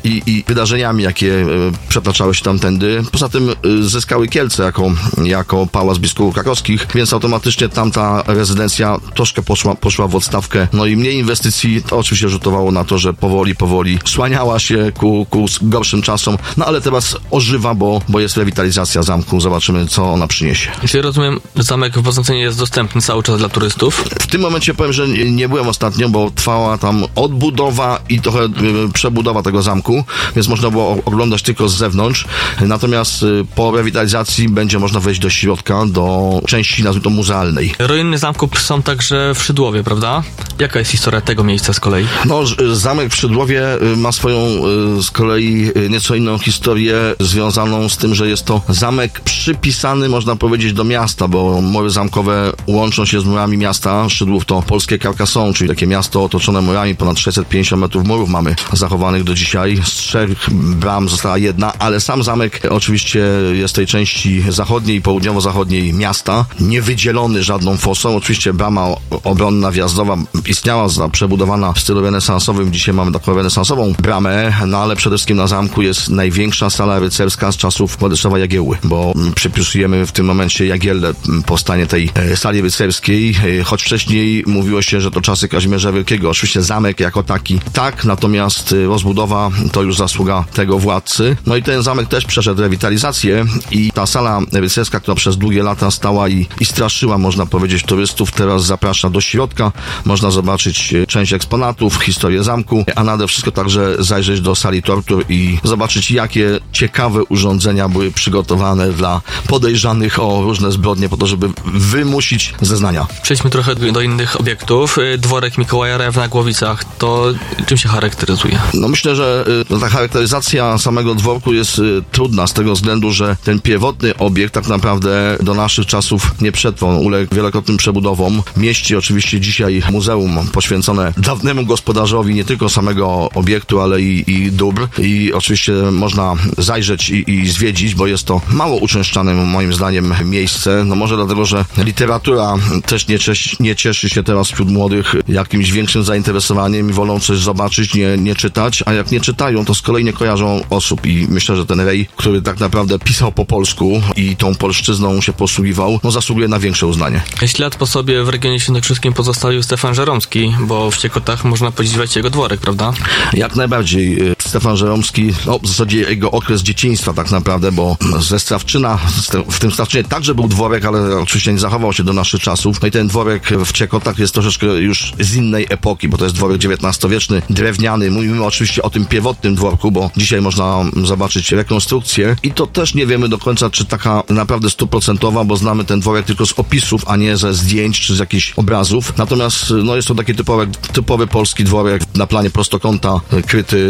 i wydarzeniami, jakie przetaczały się tamtędy. Poza tym zyskały Kielce jako pałac biskupów krakowskich, więc automatycznie tamta rezydencja troszkę poszła w odstawkę. No i mniej inwestycji, to oczywiście rzutowało na to, że powoli słaniała się ku gorszym czasom, no ale teraz ożywa, bo jest rewitalizacja zamku. Zobaczymy, co ona przyniesie. Jeśli rozumiem, zamek w Bozentynie jest dostępny cały czas dla turystów? W tym momencie powiem, że nie byłem ostatnio, bo trwała tam odbudowa i trochę przebudowa tego zamku, więc można było oglądać tylko z zewnątrz. Natomiast po rewitalizacji będzie można wejść do środka, do części, nazwijmy to, muzealnej. Ruiny zamku są także w Szydłowie, prawda? Jaka jest historia tego miejsca z kolei? No, zamek w Szydłowie ma swoją z kolei nieco inną historię związaną z tym, że jest to zamek przypisany, można powiedzieć, do miasta, bo mury zamkowe łączą się z murami miasta. Szydłów to polskie Carcassonne, czyli takie miasto otoczone murami, ponad 650 metrów murów mamy zachowanych do dzisiaj. Z 3 bram została jedna, ale sam zamek oczywiście jest w tej części zachodniej i południowo-zachodniej miasta, nie wydzielony żadną fosą. Oczywiście brama obronna wjazdowa istniała, przebudowana w stylu renesansowym. Dzisiaj mamy taką renesansową bramę, no ale przede wszystkim na zamku jest największa sala rycerska z czasów Władysława Jagiełły, bo przypisujemy w tym momencie Jagiellę powstanie tej sali rycerskiej, choć wcześniej mówiło się, że to czasy Kazimierza Wielkiego. Oczywiście zamek jako taki tak, natomiast rozbudowa to już zasługa tego władcy. No i ten zamek też przeszedł rewitalizację i ta sala rycerska, która przez długie lata stała i straszyła, można powiedzieć, turystów, teraz zaprasza do środka. Można zobaczyć część eksponatów, historię zamku, a nade wszystko także zajrzeć do sali tortur i zobaczyć, jakie ciekawe urządzenia były przygotowane dla podejrzanych o różne zbrodnie po to, żeby wymusić zeznania. Przejdźmy trochę do innych obiektów. Dworek Mikołaja Rew na Głowicach, to czym się charakteryzuje? No myślę, że ta charakteryzacja samego dworku jest trudna z tego względu, że ten pierwotny obiekt tak naprawdę do naszych czasów nie przetrwał. Uległ wielokrotnym przebudowom. Mieści oczywiście dzisiaj muzeum poświęcone dawnemu gospodarzowi nie tylko samego obiektu, ale i dóbr. I oczywiście można zajrzeć i zwiedzić, bo jest to mało uczęszczane moim zdaniem miejsce. No może dlatego, że literatura też nie cieszy się teraz wśród młodych jakimś większym zainteresowaniem i wolą coś zobaczyć, nie czytać, a jak nie czytają, to z kolei nie kojarzą osób i myślę, że ten Rej, który tak naprawdę pisał po polsku i tą polszczyzną się posługiwał, no zasługuje na większe uznanie. Ślad po sobie w regionie świętokrzyskim pozostawił Stefan Żeromski, bo w Ciekotach można podziwiać jego dworek, prawda? Jak najbardziej. Stefan Żeromski, no w zasadzie jego okres dzieciństwa tak naprawdę, bo ze Strawczyna, w tym Strawczynie także był dworek, ale oczywiście nie zachował się do naszych czasów. No i ten dworek w Ciekotach jest troszeczkę już z innej epoki, bo to jest dworek XIX-wieczny, drewniany. Mówimy oczywiście o tym pierwotnym dworku, bo dzisiaj można zobaczyć rekonstrukcję i to też nie wiemy do końca, czy taka naprawdę 100%, bo znamy ten dworek tylko z opisów, a nie ze zdjęć czy z jakichś obrazów. Natomiast no jest to taki typowy polski dworek na planie prostokąta, kryty takim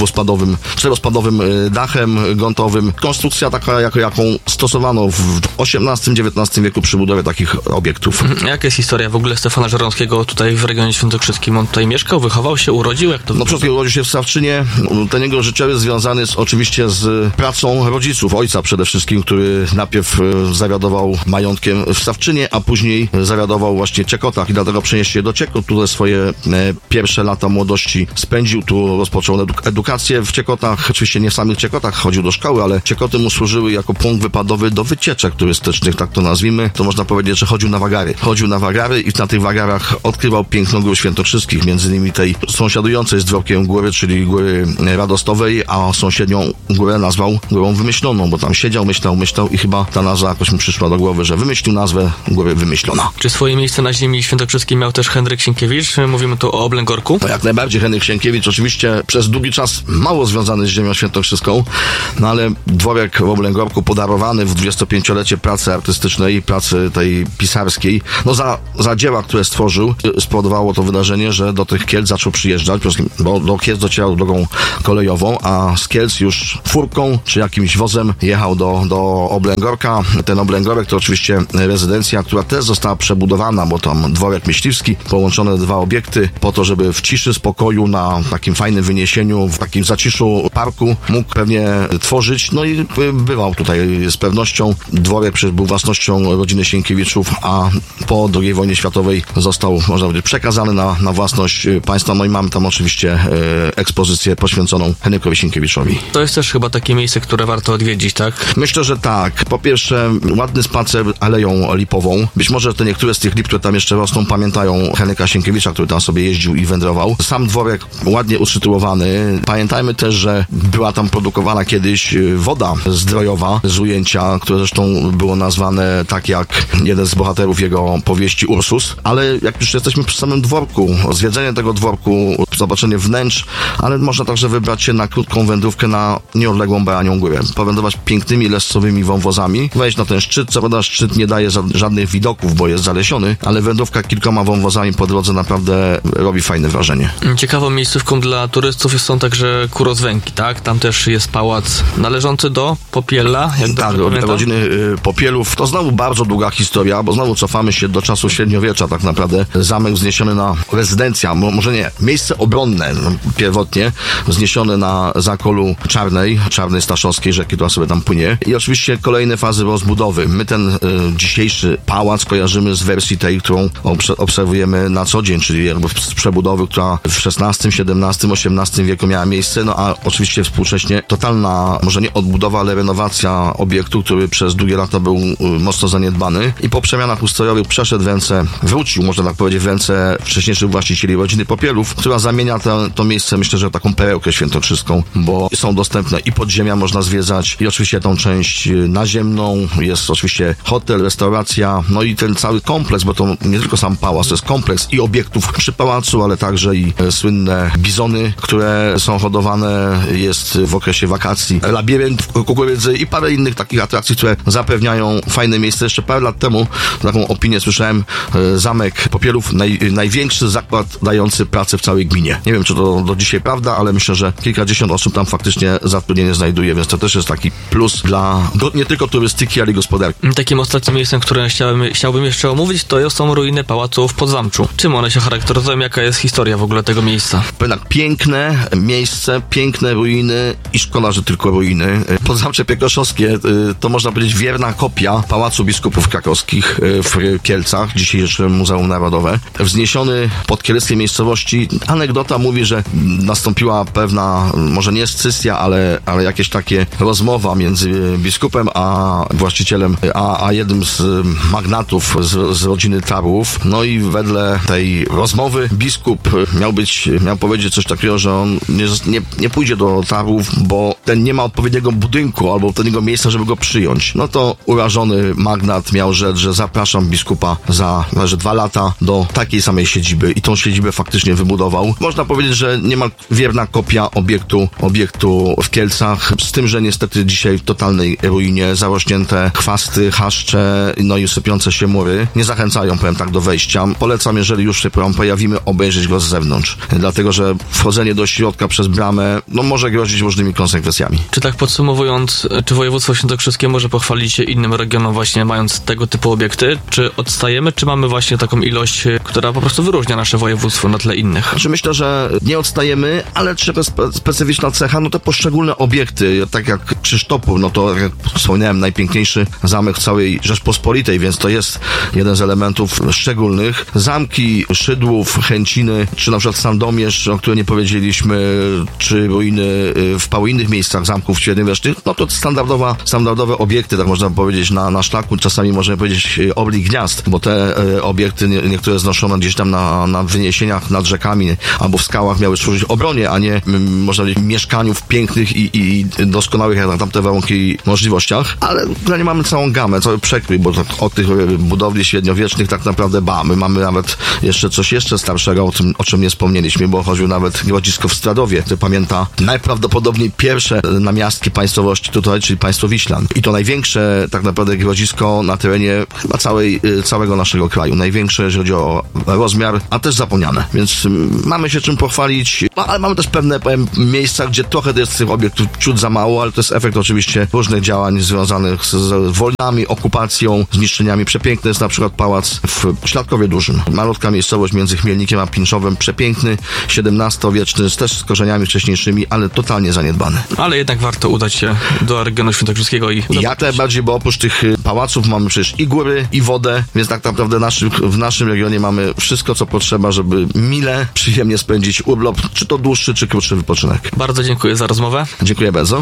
czterospadowym dachem gruntowym. Konstrukcja taka, jaką stosowano w XVIII-XIX wieku przy budowie takich obiektów. Jaka jest historia w ogóle Stefana Żeromskiego tutaj w regionie świętokrzyskim? On tutaj mieszkał, wychował się, urodził? Jak to No przede wszystkim urodził się w Stawczynie. Ten jego życiorys związany jest oczywiście z pracą rodziców, ojca przede wszystkim, który najpierw zawiadował majątkiem w Stawczynie, a później zawiadował właśnie w Ciekotach i dlatego przenieśli się do Ciekot. Tutaj swoje pierwsze lata młodości spędził, tu rozpoczął edukację w Ciekotach. Oczywiście nie w samych Ciekotach chodził do szkoły, ale Ciekoty mu służyły jako punkt wypadowy do wycieczek turystycznych, tak to nazwijmy. To można powiedzieć, że chodził na wagary. Chodził na wagary i na tych wagarach odkrywał piękno gór świętokrzyskich, między innymi tej sąsiadującej z Dworkiem góry, czyli góry Radostowej, a sąsiednią górę nazwał Górą Wymyśloną, bo tam siedział, myślał i chyba ta nazwa jakoś mi przyszła do głowy, że wymyślił nazwę Góry Wymyślona. Czy swoje miejsce na ziemi świętokrzyskiej miał też Henryk Sienkiewicz? Mówimy tu o Oblęgorku. No jak najbardziej Henryk Sienkiewicz, oczywiście przez długi czas mało związany z ziemią świętokrzyską, no ale dworek w Oblęgorku podarowany w 25-lecie pracy artystycznej, pracy tej pisarskiej, no za dzieła, które stworzył, spowodowało to wydarzenie, że do tych Kielc zaczął przyjeżdżać, bo do Kielc docierał drogą kolejową, a z Kielc już furką czy jakimś wozem jechał do Oblęgorka. Ten Oblęgorek to oczywiście rezydencja, która też została przebudowana, bo tam dworek myśliwski, połączone dwa obiekty po to, żeby w ciszy, spokoju, na takim fajnym wyniesieniu, w takim zaciszu parku mógł pewnie tworzyć. No i bywał tutaj z pewnością. Dworek przecież był własnością rodziny Sienkiewiczów, a po II wojnie światowej został, można powiedzieć, przekazany na własność państwa. No i mamy tam oczywiście ekspozycję poświęconą Henrykowi Sienkiewiczowi. To jest też chyba takie miejsce, które warto odwiedzić, tak? Myślę, że tak. Po pierwsze, ładny spacer Aleją Lipową. Być może te niektóre z tych lip, które tam jeszcze rosną, pamiętają Henryka Sienkiewicza, który tam sobie jeździł i wędrował. Sam dworek ładnie usytuowany. Pamiętajmy też, że była tam produkowana kiedyś woda zdrojowa z Ujęcia, które zresztą było nazwane tak jak jeden z bohaterów jego powieści Ursus. Ale jak już jesteśmy przy samym dworku, zwiedzenie tego dworku, zobaczenie wnętrz, ale można także wybrać się na krótką wędrówkę na nieodległą Baranią Górę. Powędrować pięknymi lescowymi wąwozami, wejść na ten szczyt. Co prawda szczyt nie daje żadnych widoków, bo jest zalesiony, ale wędrówka kilkoma wąwozami po drodze naprawdę robi fajne wrażenie. Ciekawą miejscówką dla turystów są także Kurozwęki, tak? Tam też jest pałac należący do Popiela. Tak, rodziny Popielów. To znowu bardzo długa historia, bo znowu cofamy się do czasu średniowiecza tak naprawdę. Zamek wzniesiony na rezydencja, może nie, miejsce obronne pierwotnie, wzniesione na zakolu Czarnej Staszowskiej rzeki, która sobie tam płynie. I oczywiście kolejne fazy rozbudowy. My ten dzisiejszy pałac kojarzymy z wersji tej, którą obserwujemy na co dzień, czyli jakby z przebudowy, która w XVI, XVII, XVIII wieku miała miejsce, no a oczywiście współcześnie totalna, może nie odbudowa, ale renowacja obiektu, który przez długie lata był mocno zaniedbany i po przemianach ustrojowych przeszedł w ręce, wrócił, można tak powiedzieć, w ręce wcześniejszych właścicieli rodziny Popielów, która zamienia to miejsce, myślę, że taką perełkę świętokrzyską, bo są dostępne i podziemia można zwiedzać i oczywiście tą część naziemną, jest oczywiście hotel, restauracja, no i ten cały kompleks, bo to nie tylko sam pałac, to jest kompleks i obiektów przy pałacu, ale także i słynne bizony, które są hodowane, jest w okresie wakacji labirynt kukurydzy i parę innych takich atrakcji, które zapewniają fajne miejsce. Jeszcze parę lat temu taką opinię słyszałem, Zamek Popielów, największy zakład dający pracę w całej gminie. Nie wiem, czy to do dzisiaj prawda, ale myślę, że kilkadziesiąt osób tam faktycznie zatrudnienie znajduje, więc to też jest taki plus dla nie tylko turystyki, ale i gospodarki. Takim ostatnim miejscem, które chciałbym jeszcze omówić, to są ruiny pałacu w Podzamczu. Czym one się charakteryzują? Jaka jest historia w ogóle tego miejsca? Tak, piękne miejsce, piękne ruiny i szkoda, że tylko ruiny. Podzamcze Piekoszowskie to można powiedzieć wierna kopia Pałacu Biskupów Krakowskich w Kielcach, dzisiejsze Muzeum Narodowe. Wzniesiony pod kieleckiej miejscowości. Anegdota mówi, że nastąpiła pewna, może nie scysja, ale jakieś takie rozmowa między biskupem a właścicielem, a jednym z magnatów z rodziny Tarłów. No i wedle tej rozmowy biskup miał powiedzieć coś takiego, że on nie pójdzie do Tarłów, bo ten nie ma odpowiedniego budynku albo odpowiedniego miejsca, żeby go przyjąć. No to urażony magnat miał rzec, że zapraszam biskupa za 2 lata do takiej samej siedziby i tą siedzibę faktycznie wybudował. można powiedzieć, że niemal wierna kopia obiektu w Kielcach, z tym, że niestety dzisiaj w totalnej ruinie, zarośnięte chwasty, chaszcze, no i sypiące się mury nie zachęcają, powiem tak, do wejścia. Polecam, jeżeli już się pojawimy, obejrzeć go z zewnątrz, dlatego, że wchodzenie do środka przez bramę, no może grozić różnymi konsekwencjami. Czy tak podsumowując, czy województwo świętokrzyskie może pochwalić się innym regionom właśnie mając tego typu obiekty? Czy odstajemy, czy mamy właśnie taką ilość, która po prostu wyróżnia nasze województwo na tle innych? Znaczy myślę, że nie odstajemy, ale trzeba specyficzna cecha, no to poszczególne obiekty, tak jak Krzysztopów, no to jak wspomniałem, najpiękniejszy zamek w całej Rzeczpospolitej, więc to jest jeden z elementów szczególnych. Zamki Szydłów, Chęciny, czy na przykład Sandomierz, o którym nie powiedzieliśmy, czy ruiny w paru innych miejscach zamków średniowiecznych, no to standardowe obiekty, tak można powiedzieć, na szlaku, czasami możemy powiedzieć oblik gniazd, bo te obiekty, niektóre znoszone gdzieś tam na wyniesieniach nad rzekami albo w skałach miały służyć obronie, a nie, można powiedzieć, mieszkaniu w pięknych i doskonałych jak na tamte warunki możliwościach, ale nie mamy całą gamę, cały przekrój, bo od tych budowli średniowiecznych tak naprawdę my mamy nawet coś jeszcze starszego, o czym nie wspomnieliśmy, bo chodził nawet grodzisko w Stradowie, które pamięta najprawdopodobniej pierwsze namiastki państwowości tutaj, czyli państwo Wiślan. I to największe tak naprawdę grodzisko na terenie chyba całego naszego kraju. Największe, jeżeli chodzi o rozmiar, a też zapomniane. Więc mamy się czym pochwalić, ale mamy też pewne miejsca, gdzie trochę jest tych obiektów ciut za mało, ale to jest efekt oczywiście różnych działań związanych z wojnami, okupacją, zniszczeniami. Przepiękny jest na przykład pałac w Śladkowie Dużym. Malutka miejscowość między Chmielnikiem a Pinczowem. Przepiękny, XVII-wieczny, też z korzeniami wcześniejszymi, ale totalnie zaniedbany. Ale jednak warto udać się do regionu świętokrzyskiego i jak najbardziej, bo oprócz tych pałaców mamy przecież i góry, i wodę, więc tak naprawdę w naszym regionie mamy wszystko, co potrzeba, żeby mile, przyjemnie spędzić urlop, czy to dłuższy, czy krótszy wypoczynek. Bardzo dziękuję za rozmowę. Dziękuję bardzo.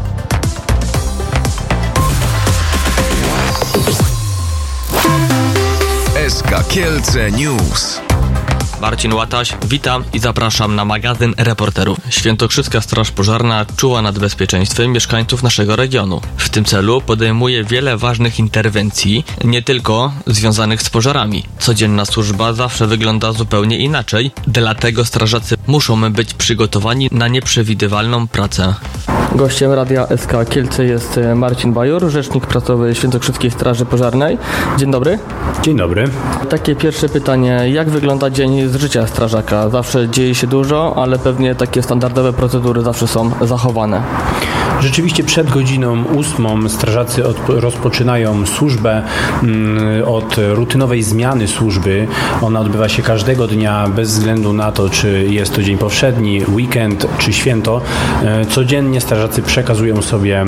SK Kielce News. Marcin Łataś, witam i zapraszam na magazyn Reporterów. Świętokrzyska Straż Pożarna czuła nad bezpieczeństwem mieszkańców naszego regionu. W tym celu podejmuje wiele ważnych interwencji, nie tylko związanych z pożarami. Codzienna służba zawsze wygląda zupełnie inaczej, dlatego strażacy muszą być przygotowani na nieprzewidywalną pracę. Gościem Radia SK Kielce jest Marcin Bajor, rzecznik prasowy Świętokrzyskiej Straży Pożarnej. Dzień dobry. Dzień dobry. Takie pierwsze pytanie, jak wygląda dzień z życia strażaka? Zawsze dzieje się dużo, ale pewnie takie standardowe procedury zawsze są zachowane. Rzeczywiście przed godziną 8 strażacy rozpoczynają służbę od rutynowej zmiany służby. Ona odbywa się każdego dnia bez względu na to, czy jest to dzień powszedni, weekend czy święto. Codziennie strażacy przekazują sobie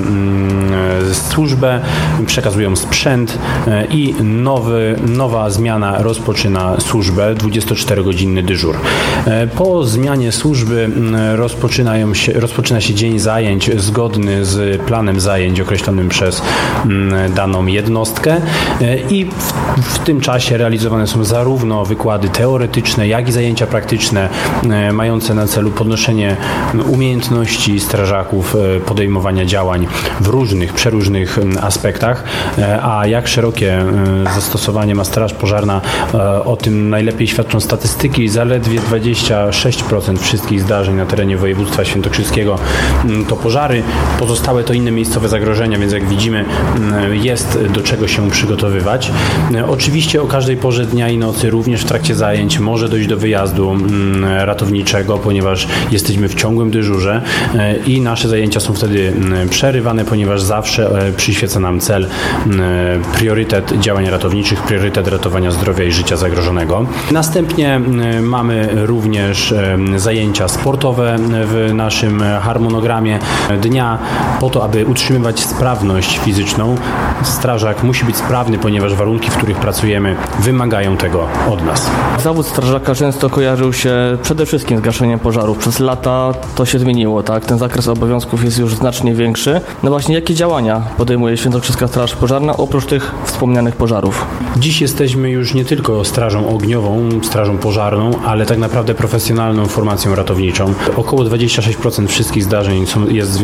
służbę, przekazują sprzęt i nowa zmiana rozpoczyna służbę, 24-godzinny dyżur. Po zmianie służby rozpoczyna się dzień zajęć zgodny z planem zajęć określonym przez daną jednostkę i w tym czasie realizowane są zarówno wykłady teoretyczne, jak i zajęcia praktyczne mające na celu podnoszenie umiejętności strażaków, podejmowania działań w przeróżnych aspektach, a jak szerokie zastosowanie ma Straż Pożarna, o tym najlepiej świadczą statystyki. Zaledwie 26% wszystkich zdarzeń na terenie województwa świętokrzyskiego to pożary, pozostałe to inne miejscowe zagrożenia, więc jak widzimy, jest do czego się przygotowywać. Oczywiście o każdej porze dnia i nocy, również w trakcie zajęć, może dojść do wyjazdu ratowniczego, ponieważ jesteśmy w ciągłym dyżurze i nasze zajęcia są wtedy przerywane, ponieważ zawsze przyświeca nam cel, priorytet działań ratowniczych, priorytet ratowania zdrowia i życia zagrożonego. Następnie mamy również zajęcia sportowe w naszym harmonogramie dnia. Po to, aby utrzymywać sprawność fizyczną, strażak musi być sprawny, ponieważ warunki, w których pracujemy, wymagają tego od nas. Zawód strażaka często kojarzył się przede wszystkim z gaszeniem pożarów. Przez lata to się zmieniło, tak? Ten zakres obowiązków jest już znacznie większy. No właśnie, jakie działania podejmuje Świętokrzyska Straż Pożarna oprócz tych wspomnianych pożarów? Dziś jesteśmy już nie tylko strażą ogniową, strażą pożarną, ale tak naprawdę profesjonalną formacją ratowniczą. Około 26% wszystkich zdarzeń jest związanych z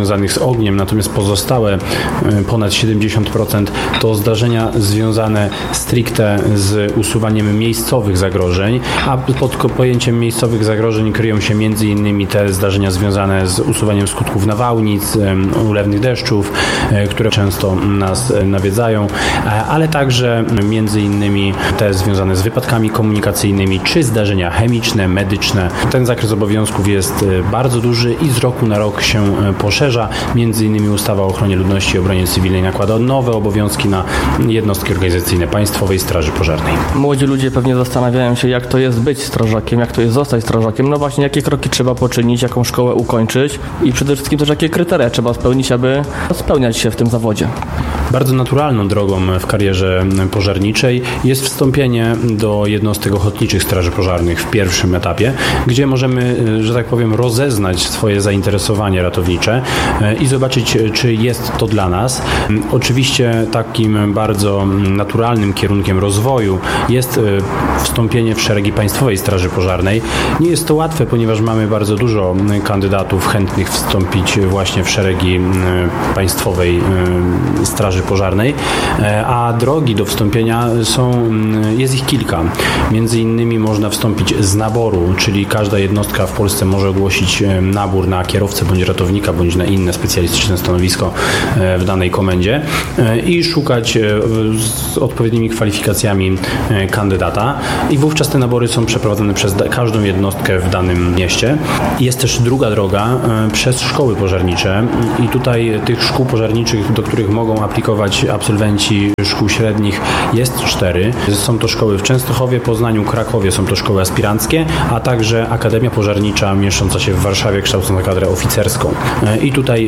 ogniem, natomiast pozostałe ponad 70% to zdarzenia związane stricte z usuwaniem miejscowych zagrożeń, a pod pojęciem miejscowych zagrożeń kryją się m.in. te zdarzenia związane z usuwaniem skutków nawałnic, ulewnych deszczów, które często nas nawiedzają, ale także m.in. te związane z wypadkami komunikacyjnymi czy zdarzenia chemiczne, medyczne. Ten zakres obowiązków jest bardzo duży i z roku na rok się poszerza. M.in. ustawa o ochronie ludności i obronie cywilnej nakłada nowe obowiązki na jednostki organizacyjne Państwowej Straży Pożarnej. Młodzi ludzie pewnie zastanawiają się, jak to jest być strażakiem, jak to jest zostać strażakiem. No właśnie, jakie kroki trzeba poczynić, jaką szkołę ukończyć i przede wszystkim też jakie kryteria trzeba spełnić, aby spełniać się w tym zawodzie. Bardzo naturalną drogą w karierze pożarniczej jest wstąpienie do jednostek ochotniczych straży pożarnych w pierwszym etapie, gdzie możemy, że tak powiem, rozeznać swoje zainteresowanie ratownicze i zobaczyć, czy jest to dla nas. Oczywiście takim bardzo naturalnym kierunkiem rozwoju jest wstąpienie w szeregi Państwowej Straży Pożarnej. Nie jest to łatwe, ponieważ mamy bardzo dużo kandydatów chętnych wstąpić właśnie w szeregi Państwowej Straży Pożarnej, a drogi do wstąpienia jest ich kilka. Między innymi można wstąpić z naboru, czyli każda jednostka w Polsce może ogłosić nabór na kierowcę bądź ratownika, bądź na inne specjalistyczne stanowisko w danej komendzie i szukać z odpowiednimi kwalifikacjami kandydata i wówczas te nabory są przeprowadzane przez każdą jednostkę w danym mieście. Jest też druga droga przez szkoły pożarnicze i tutaj tych szkół pożarniczych, do których mogą aplikować absolwenci szkół średnich, jest 4. Są to szkoły w Częstochowie, Poznaniu, Krakowie, są to szkoły aspiranckie, a także Akademia Pożarnicza mieszcząca się w Warszawie, kształcąca kadrę oficerską. I tutaj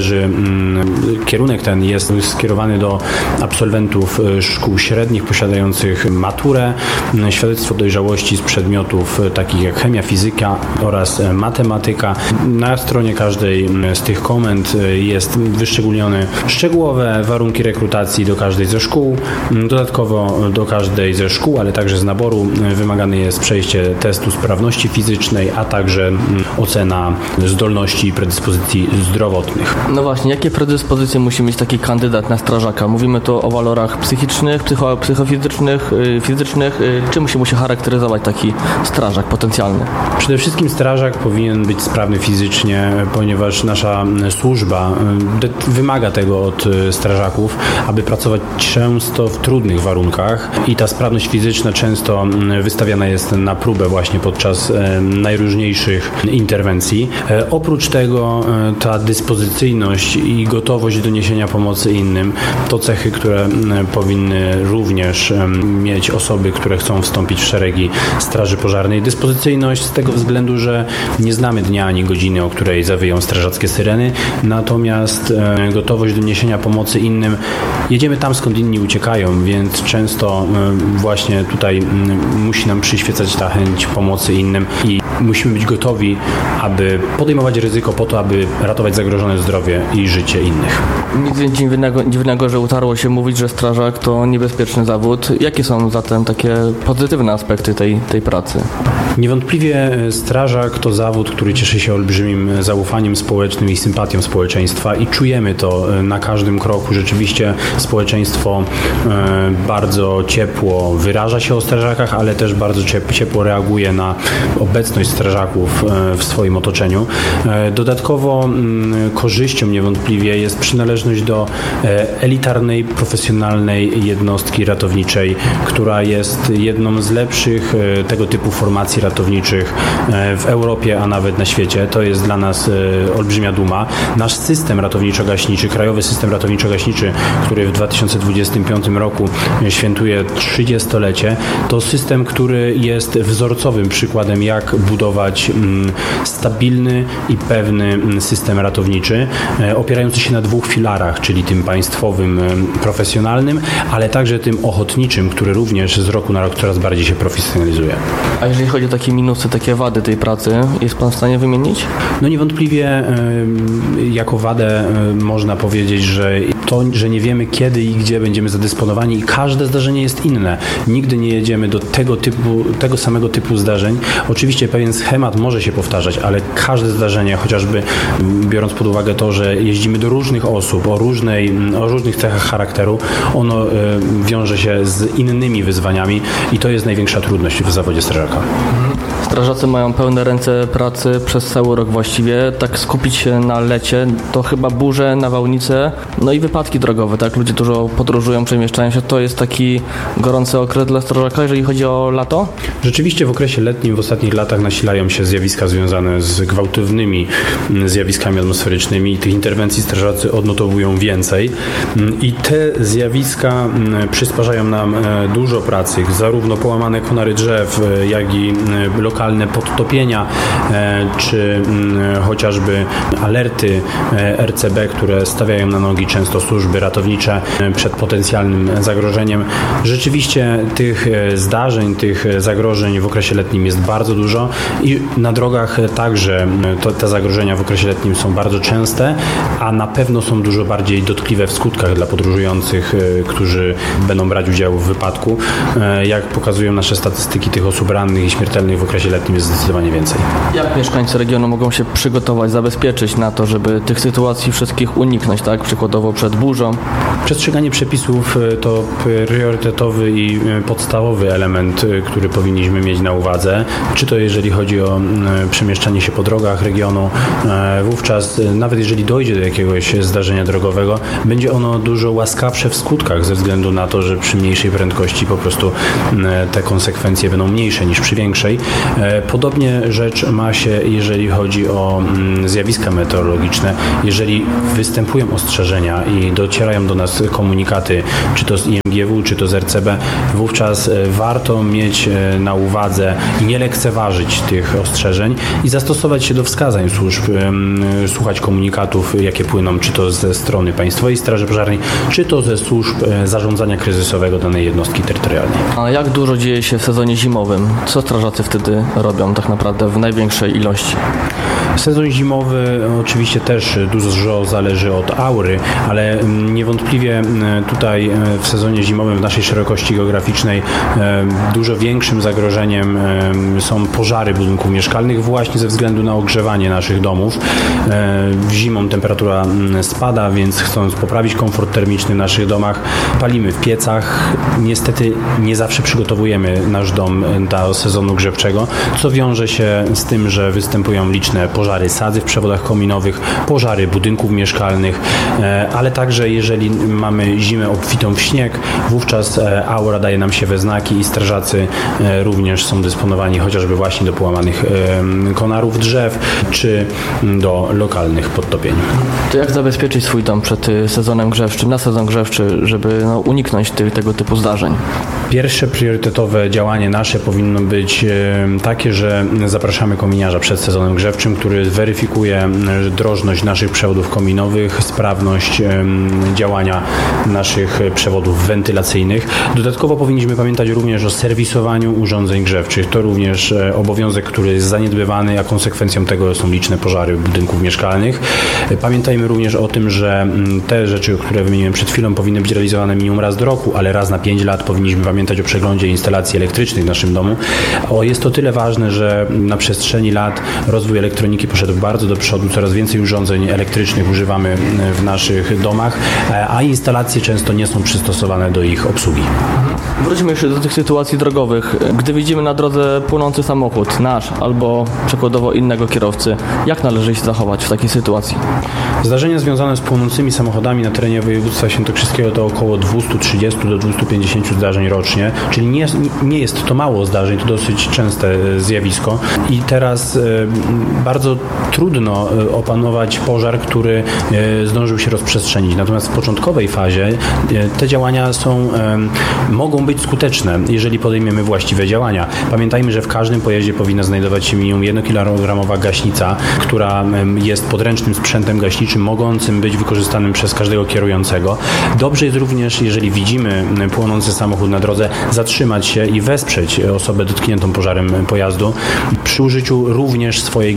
kierunek ten jest skierowany do absolwentów szkół średnich posiadających maturę, świadectwo dojrzałości z przedmiotów takich jak chemia, fizyka oraz matematyka. Na stronie każdej z tych komend jest wyszczególnione szczegółowe warunki rekrutacji do każdej ze szkół. Dodatkowo do każdej ze szkół, ale także z naboru wymagane jest przejście testu sprawności fizycznej, a także ocena zdolności i predyspozycji zdrowotnych. No właśnie, jakie predyspozycje musi mieć taki kandydat na strażaka? Mówimy tu o walorach psychicznych, psychofizycznych, fizycznych. Czym się musi charakteryzować taki strażak potencjalny? Przede wszystkim strażak powinien być sprawny fizycznie, ponieważ nasza służba wymaga tego od strażaków, aby pracować często w trudnych warunkach i ta sprawność fizyczna często wystawiana jest na próbę właśnie podczas najróżniejszych interwencji. Oprócz tego ta dyspozycyjność i gotowość do niesienia pomocy innym to cechy, które powinny również mieć osoby, które chcą wstąpić w szeregi Straży Pożarnej. Dyspozycyjność z tego względu, że nie znamy dnia ani godziny, o której zawyją strażackie syreny, natomiast gotowość do niesienia pomocy innym, jedziemy tam, skąd inni uciekają, więc często właśnie tutaj musi nam przyświecać ta chęć pomocy innym i musimy być gotowi, aby podejmować ryzyko po to, aby ratować zagrożone zdrowie i życie innych. Nic dziwnego, że utarło się mówić, że strażak to niebezpieczny zawód. Jakie są zatem takie pozytywne aspekty tej pracy? Niewątpliwie strażak to zawód, który cieszy się olbrzymim zaufaniem społecznym i sympatią społeczeństwa i czujemy to na każdym kroku. Rzeczywiście społeczeństwo bardzo ciepło wyraża się o strażakach, ale też bardzo ciepło reaguje na obecność strażaków w swoim otoczeniu. Dodatkowo korzyścią niewątpliwie jest przynależność do elitarnej, profesjonalnej jednostki ratowniczej, która jest jedną z lepszych tego typu formacji ratowniczych w Europie, a nawet na świecie. To jest dla nas olbrzymia duma. Nasz system ratowniczo-gaśniczy, krajowy system ratowniczo-gaśniczy, który w 2025 roku świętuje 30-lecie, to system, który jest wzorcowym przykładem, jak budować stabilny i pewny system ratowniczy, opierający się na 2 filarach, czyli tym państwowym, profesjonalnym, ale także tym ochotniczym, który również z roku na rok coraz bardziej się profesjonalizuje. A jeżeli chodzi o takie minusy, takie wady tej pracy, jest Pan w stanie wymienić? No niewątpliwie jako wadę można powiedzieć, że to, że nie wiemy kiedy i gdzie będziemy zadysponowani i każde zdarzenie jest inne. Nigdy nie jedziemy do tego samego typu zdarzeń. Oczywiście pewien schemat może się powtarzać, ale każde zdarzenie, chociażby biorąc pod uwagę uwagę to, że jeździmy do różnych osób o różnych cechach charakteru, ono wiąże się z innymi wyzwaniami i to jest największa trudność w zawodzie strażaka. Strażacy mają pełne ręce pracy przez cały rok właściwie. Tak skupić się na lecie, to chyba burze, nawałnice, no i wypadki drogowe, tak? Ludzie dużo podróżują, przemieszczają się. To jest taki gorący okres dla strażaka, jeżeli chodzi o lato? Rzeczywiście w okresie letnim w ostatnich latach nasilają się zjawiska związane z gwałtownymi zjawiskami atmosferycznymi i tych interwencji strażacy odnotowują więcej. I te zjawiska przysparzają nam dużo pracy, zarówno połamane konary drzew, jak i lokalne podtopienia, czy chociażby alerty RCB, które stawiają na nogi często służby ratownicze przed potencjalnym zagrożeniem. Rzeczywiście tych zdarzeń, tych zagrożeń w okresie letnim jest bardzo dużo i na drogach także te zagrożenia w okresie letnim są bardzo częste, a na pewno są dużo bardziej dotkliwe w skutkach dla podróżujących, którzy będą brać udział w wypadku. Jak pokazują nasze statystyki, tych osób rannych i śmiertelnych w okresie letnim jest zdecydowanie więcej. Jak mieszkańcy regionu mogą się przygotować, zabezpieczyć na to, żeby tych sytuacji wszystkich uniknąć, tak? Przykładowo przed burzą? Przestrzeganie przepisów to priorytetowy i podstawowy element, który powinniśmy mieć na uwadze. Czy to jeżeli chodzi o przemieszczanie się po drogach regionu, wówczas nawet jeżeli dojdzie do jakiegoś zdarzenia drogowego, będzie ono dużo łaskawsze w skutkach ze względu na to, że przy mniejszej prędkości po prostu te konsekwencje będą mniejsze niż przy większej. Podobnie rzecz ma się, jeżeli chodzi o zjawiska meteorologiczne. Jeżeli występują ostrzeżenia i docierają do nas komunikaty, czy to z IMGW, czy to z RCB, wówczas warto mieć na uwadze i nie lekceważyć tych ostrzeżeń i zastosować się do wskazań służb, słuchać komunikatów, jakie płyną, czy to ze strony Państwowej Straży Pożarnej, czy to ze służb zarządzania kryzysowego danej jednostki terytorialnej. A jak dużo dzieje się w sezonie zimowym? Co strażacy wtedy robią tak naprawdę w największej ilości? Sezon zimowy oczywiście też dużo zależy od aury, ale niewątpliwie tutaj w sezonie zimowym w naszej szerokości geograficznej dużo większym zagrożeniem są pożary budynków mieszkalnych właśnie ze względu na ogrzewanie naszych domów. Zimą temperatura spada, więc chcąc poprawić komfort termiczny w naszych domach, palimy w piecach. Niestety nie zawsze przygotowujemy nasz dom do sezonu grzewczego, co wiąże się z tym, że występują liczne pożary sadzy w przewodach kominowych, pożary budynków mieszkalnych, ale także jeżeli mamy zimę obfitą w śnieg, wówczas aura daje nam się we znaki i strażacy również są dysponowani chociażby właśnie do połamanych konarów drzew, czy do lokalnych podtopień. To jak zabezpieczyć swój dom przed sezonem grzewczym, na sezon grzewczy, żeby uniknąć tego typu zdarzeń? Pierwsze priorytetowe działanie nasze powinno być takie, że zapraszamy kominiarza przed sezonem grzewczym, który weryfikuje drożność naszych przewodów kominowych, sprawność działania naszych przewodów wentylacyjnych. Dodatkowo powinniśmy pamiętać również o serwisowaniu urządzeń grzewczych. To również obowiązek, który jest zaniedbywany, a konsekwencją tego są liczne pożary budynków mieszkalnych. Pamiętajmy również o tym, że te rzeczy, które wymieniłem przed chwilą, powinny być realizowane minimum raz do roku, ale raz na 5 lat powinniśmy pamiętać o przeglądzie instalacji elektrycznych w naszym domu. Jest to tyle ważne, że na przestrzeni lat rozwój elektroniki poszedł bardzo do przodu, coraz więcej urządzeń elektrycznych używamy w naszych domach, a instalacje często nie są przystosowane do ich obsługi. Wróćmy jeszcze do tych sytuacji drogowych. Gdy widzimy na drodze płynący samochód, nasz albo przykładowo innego kierowcy, jak należy się zachować w takiej sytuacji? Zdarzenia związane z płonącymi samochodami na terenie województwa świętokrzyskiego to około 230 do 250 zdarzeń rocznie, czyli nie jest to mało zdarzeń, to dosyć częste zjawisko i teraz bardzo trudno opanować pożar, który zdążył się rozprzestrzenić. Natomiast w początkowej fazie te działania mogą być skuteczne, jeżeli podejmiemy właściwe działania. Pamiętajmy, że w każdym pojeździe powinna znajdować się minimum 1-kilogramowa gaśnica, która jest podręcznym sprzętem gaśniczym, mogącym być wykorzystanym przez każdego kierującego. Dobrze jest również, jeżeli widzimy płonący samochód na drodze, zatrzymać się i wesprzeć osobę dotkniętą pożarem pojazdu przy użyciu również swojej gaśnicy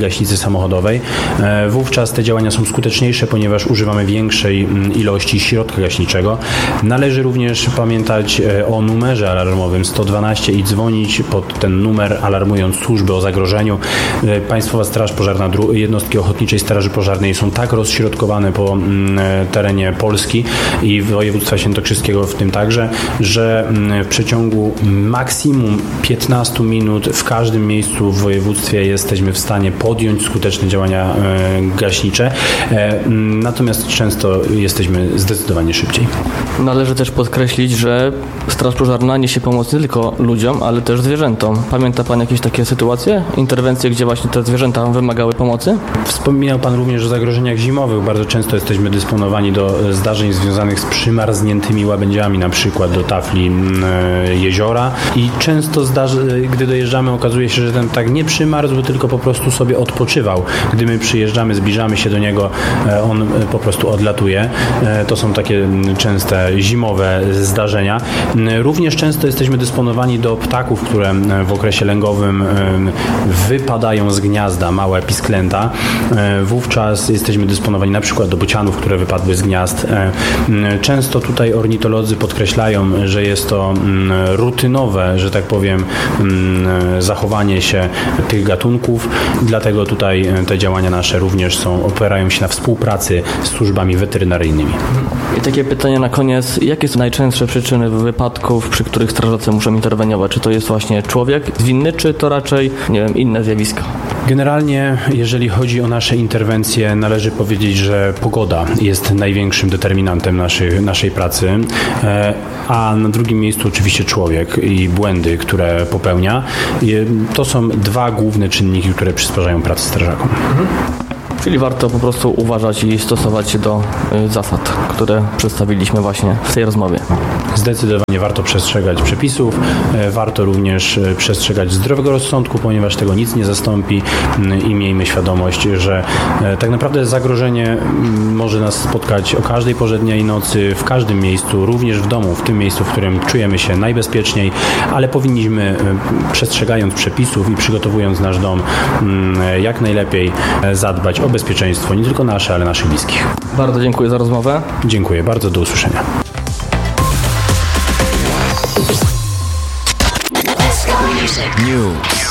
samochodowej. Wówczas te działania są skuteczniejsze, ponieważ używamy większej ilości środka gaśniczego. Należy również pamiętać o numerze alarmowym 112 i dzwonić pod ten numer, alarmując służby o zagrożeniu. Państwowa Straż Pożarna, jednostki Ochotniczej Straży Pożarnej są tak rozśrodkowane po terenie Polski i województwa świętokrzyskiego w tym także, że w przeciągu maksimum 15 minut w każdym miejscu w województwie jesteśmy w stanie podjąć skuteczne działania gaśnicze, natomiast często jesteśmy zdecydowanie szybciej. Należy też podkreślić, że Straż Pożarna niesie pomoc nie tylko ludziom, ale też zwierzętom. Pamięta Pan jakieś takie sytuacje, interwencje, gdzie właśnie te zwierzęta wymagały pomocy? Wspominał Pan również o zagrożeniach zimowych. Bardzo często jesteśmy dysponowani do zdarzeń związanych z przymarzniętymi łabędziami, na przykład do tafli jeziora i często gdy dojeżdżamy, okazuje się, że ten tak nie przymarzł, tylko po prostu sobie odpoczywał. Gdy my przyjeżdżamy, zbliżamy się do niego, on po prostu odlatuje. To są takie częste zimowe zdarzenia. Również często jesteśmy dysponowani do ptaków, które w okresie lęgowym wypadają z gniazda, małe pisklęta. Wówczas jesteśmy dysponowani na przykład do bocianów, które wypadły z gniazd. Często tutaj ornitolodzy podkreślają, że jest to rutynowe, że tak powiem, zachowanie się tych gatunków. Dlatego tutaj te działania nasze również opierają się na współpracy z służbami weterynaryjnymi. I takie pytanie na koniec. Jakie są najczęstsze przyczyny wypadków, przy których strażacy muszą interweniować? Czy to jest właśnie człowiek winny, czy to raczej, nie wiem, inne zjawiska? Generalnie, jeżeli chodzi o nasze interwencje, należy powiedzieć, że pogoda jest największym determinantem naszej pracy, a na drugim miejscu oczywiście człowiek i błędy, które popełnia. To są dwa główne czynniki, które przysparzają pracy strażakom. Czyli warto po prostu uważać i stosować się do zasad, które przedstawiliśmy właśnie w tej rozmowie. Zdecydowanie warto przestrzegać przepisów, warto również przestrzegać zdrowego rozsądku, ponieważ tego nic nie zastąpi i miejmy świadomość, że tak naprawdę zagrożenie może nas spotkać o każdej porze dnia i nocy, w każdym miejscu, również w domu, w tym miejscu, w którym czujemy się najbezpieczniej, ale powinniśmy, przestrzegając przepisów i przygotowując nasz dom jak najlepiej, zadbać o bezpieczeństwo nie tylko nasze, ale naszych bliskich. Bardzo dziękuję za rozmowę. Dziękuję bardzo, do usłyszenia. News.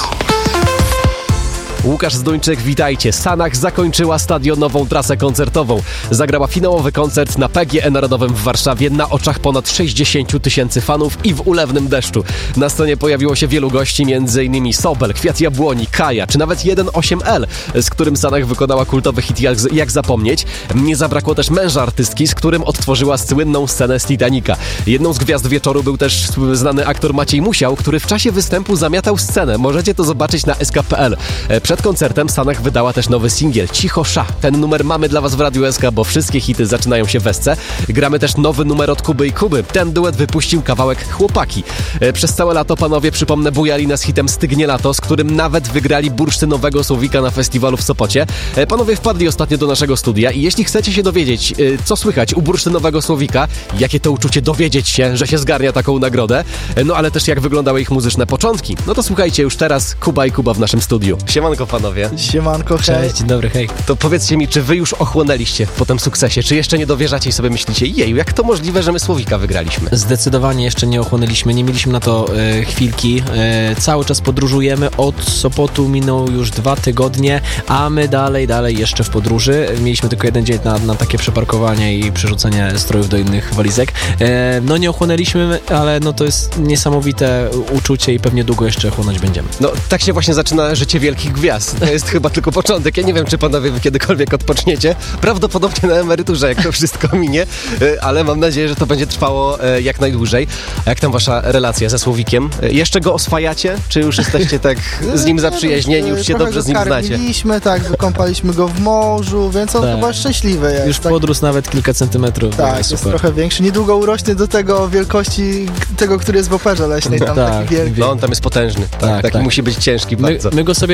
Łukasz Zduńczyk, witajcie. Sanach zakończyła stadionową trasę koncertową. Zagrała finałowy koncert na PGE Narodowym w Warszawie na oczach ponad 60 000 fanów i w ulewnym deszczu. Na scenie pojawiło się wielu gości, m.in. Sobel, Kwiat Jabłoni, Kaja, czy nawet 1.8L, z którym Sanach wykonała kultowy hit Jak zapomnieć. Nie zabrakło też męża artystki, z którym odtworzyła słynną scenę z Titanica. Jedną z gwiazd wieczoru był też znany aktor Maciej Musiał, który w czasie występu zamiatał scenę. Możecie to zobaczyć na sk.pl. Przed koncertem Sanach wydała też nowy singiel Cicho Sza. Ten numer mamy dla Was w Radiu SK, bo wszystkie hity zaczynają się w SC. Gramy też nowy numer od Kuby i Kuby. Ten duet wypuścił kawałek Chłopaki. Przez całe lato, panowie, przypomnę, bujali nas hitem Stygnie lato, z którym nawet wygrali bursztynowego Słowika na festiwalu w Sopocie. Panowie wpadli ostatnio do naszego studia i jeśli chcecie się dowiedzieć, co słychać u bursztynowego Słowika, jakie to uczucie dowiedzieć się, że się zgarnia taką nagrodę, no ale też jak wyglądały ich muzyczne początki, no to słuchajcie już teraz Kuba i Kuba w naszym studiu. Siemanko, panowie. Siemanko, hej. Cześć, dzień dobry, hej. To powiedzcie mi, czy wy już ochłonęliście po tym sukcesie, czy jeszcze nie dowierzacie i sobie myślicie, jeju, jak to możliwe, że my Słowika wygraliśmy? Zdecydowanie jeszcze nie ochłonęliśmy, nie mieliśmy na to chwilki. Cały czas podróżujemy, od Sopotu minął już 2 tygodnie, a my dalej jeszcze w podróży. Mieliśmy tylko jeden dzień na takie przeparkowanie i przerzucenie strojów do innych walizek. No nie ochłonęliśmy, ale no to jest niesamowite uczucie i pewnie długo jeszcze chłonąć będziemy. No, tak się właśnie zaczyna życie wielkich gwiazd. To jest chyba tylko początek. Ja nie wiem, czy panowie wy kiedykolwiek odpoczniecie. Prawdopodobnie na emeryturze, jak to wszystko minie, ale mam nadzieję, że to będzie trwało jak najdłużej. A jak tam wasza relacja ze Słowikiem? Jeszcze go oswajacie? Czy już jesteście tak z nim zaprzyjaźnieni, już się dobrze z nim znacie? Tak, wykąpaliśmy go w morzu, więc on chyba szczęśliwy jest. Już podrósł nawet kilka centymetrów. Tak, jest trochę większy. Niedługo urośnie do tego wielkości tego, który jest w operze leśnej. Tam taki wielki. No on tam jest potężny. Taki musi być ciężki bardzo. My go sobie wyafirmowaliśmy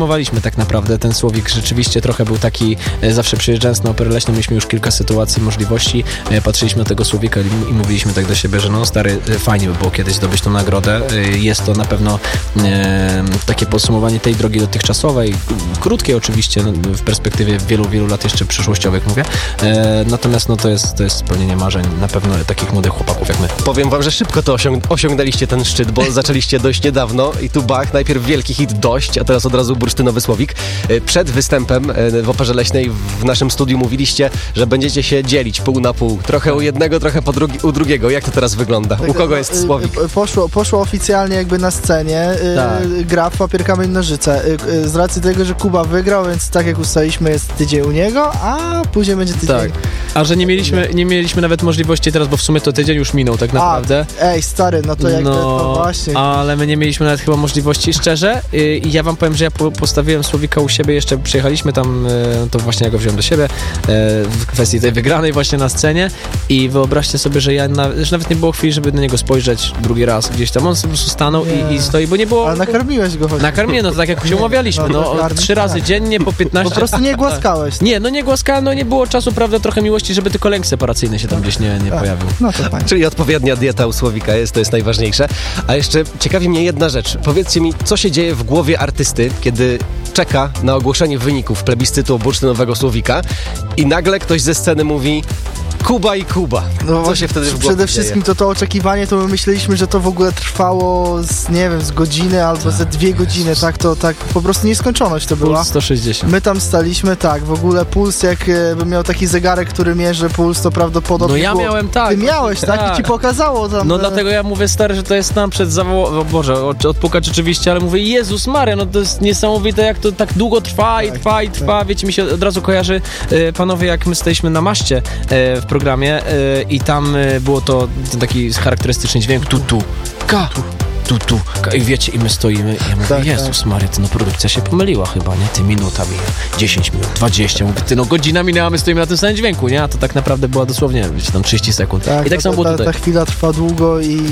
podsumowaliśmy tak naprawdę. Ten słowik rzeczywiście trochę był taki, zawsze przyjeżdżając na Operę Leśną, mieliśmy już kilka sytuacji, możliwości, patrzyliśmy na tego słowika i mówiliśmy tak do siebie, że no stary, fajnie by było kiedyś zdobyć tą nagrodę. Jest to na pewno takie podsumowanie tej drogi dotychczasowej, krótkiej oczywiście, w perspektywie wielu lat jeszcze przyszłościowych mówię, natomiast no to jest spełnienie marzeń na pewno takich młodych chłopaków jak my. Powiem wam, że szybko to osiągnęliście ten szczyt, bo zaczęliście dość niedawno i tu bach, najpierw wielki hit Dość, a teraz od razu bursztynowy słowik. Przed występem w Operze Leśnej w naszym studiu mówiliście, że będziecie się dzielić pół na pół. Trochę u jednego, trochę u drugiego. Jak to teraz wygląda? U kogo jest słowik? Poszło oficjalnie jakby na scenie gra w papier, kamień, nożyce. Z racji tego, że Kuba wygrał, więc tak jak ustaliliśmy, jest tydzień u niego, a później będzie tydzień. Tak. A że nie mieliśmy nawet możliwości teraz, bo w sumie to tydzień już minął tak naprawdę. Ej, stary, no to jak to właśnie. Ale my nie mieliśmy nawet chyba możliwości, szczerze. I ja wam powiem, że ja postawiłem słowika u siebie, jeszcze przyjechaliśmy tam, to właśnie ja go wziąłem do siebie, w kwestii tej wygranej właśnie na scenie i wyobraźcie sobie, że że nawet nie było chwili, żeby na niego spojrzeć drugi raz gdzieś tam. On po prostu stanął i stoi, bo nie było... Ale nakarmiłeś go choć. Nakarmiłem, no to tak jak się umawialiśmy, 3 razy dziennie po 15... Po prostu nie głaskałeś. Nie głaskałem, nie było czasu, prawda, trochę miłości, żeby tylko lęk separacyjny się tam gdzieś nie pojawił. No to fajnie. Czyli odpowiednia dieta u słowika to jest najważniejsze. A jeszcze ciekawi mnie jedna rzecz. Powiedzcie mi, co się dzieje w głowie artysty, kiedy czeka na ogłoszenie wyników plebiscytu bursztynowego słowika i nagle ktoś ze sceny mówi Kuba i Kuba. No, co się wtedy w głowie przede wszystkim to oczekiwanie, to my myśleliśmy, że to w ogóle trwało z godziny albo ze 2 godziny, tak po prostu nieskończoność to była. Puls 160. My tam staliśmy, w ogóle puls, jakbym miał taki zegarek, który mierzy puls, to prawdopodobnie No ja miałem tak. Ty miałeś, tak? I ci pokazało tam. No dlatego ja mówię, stary, że to jest nam przed o Boże, odpukać oczywiście, ale mówię, Jezus Maria, no to jest niesamowite, jak to tak długo trwa i trwa. Wiecie, mi się od razu kojarzy, panowie, jak my staliśmy na maszcie w programie i tam było to ten taki charakterystyczny dźwięk tu. I wiecie, i my stoimy i ja mówię, Jezus Maria, ty, no produkcja się pomyliła chyba, nie? Ty, minuta mija, 10 minut, 20, mówię, ty, no godzina minęła, my stoimy na tym samym dźwięku, nie? A to tak naprawdę była dosłownie, wiecie, tam 30 sekund. I tak samo było tutaj. Ta chwila trwa długo i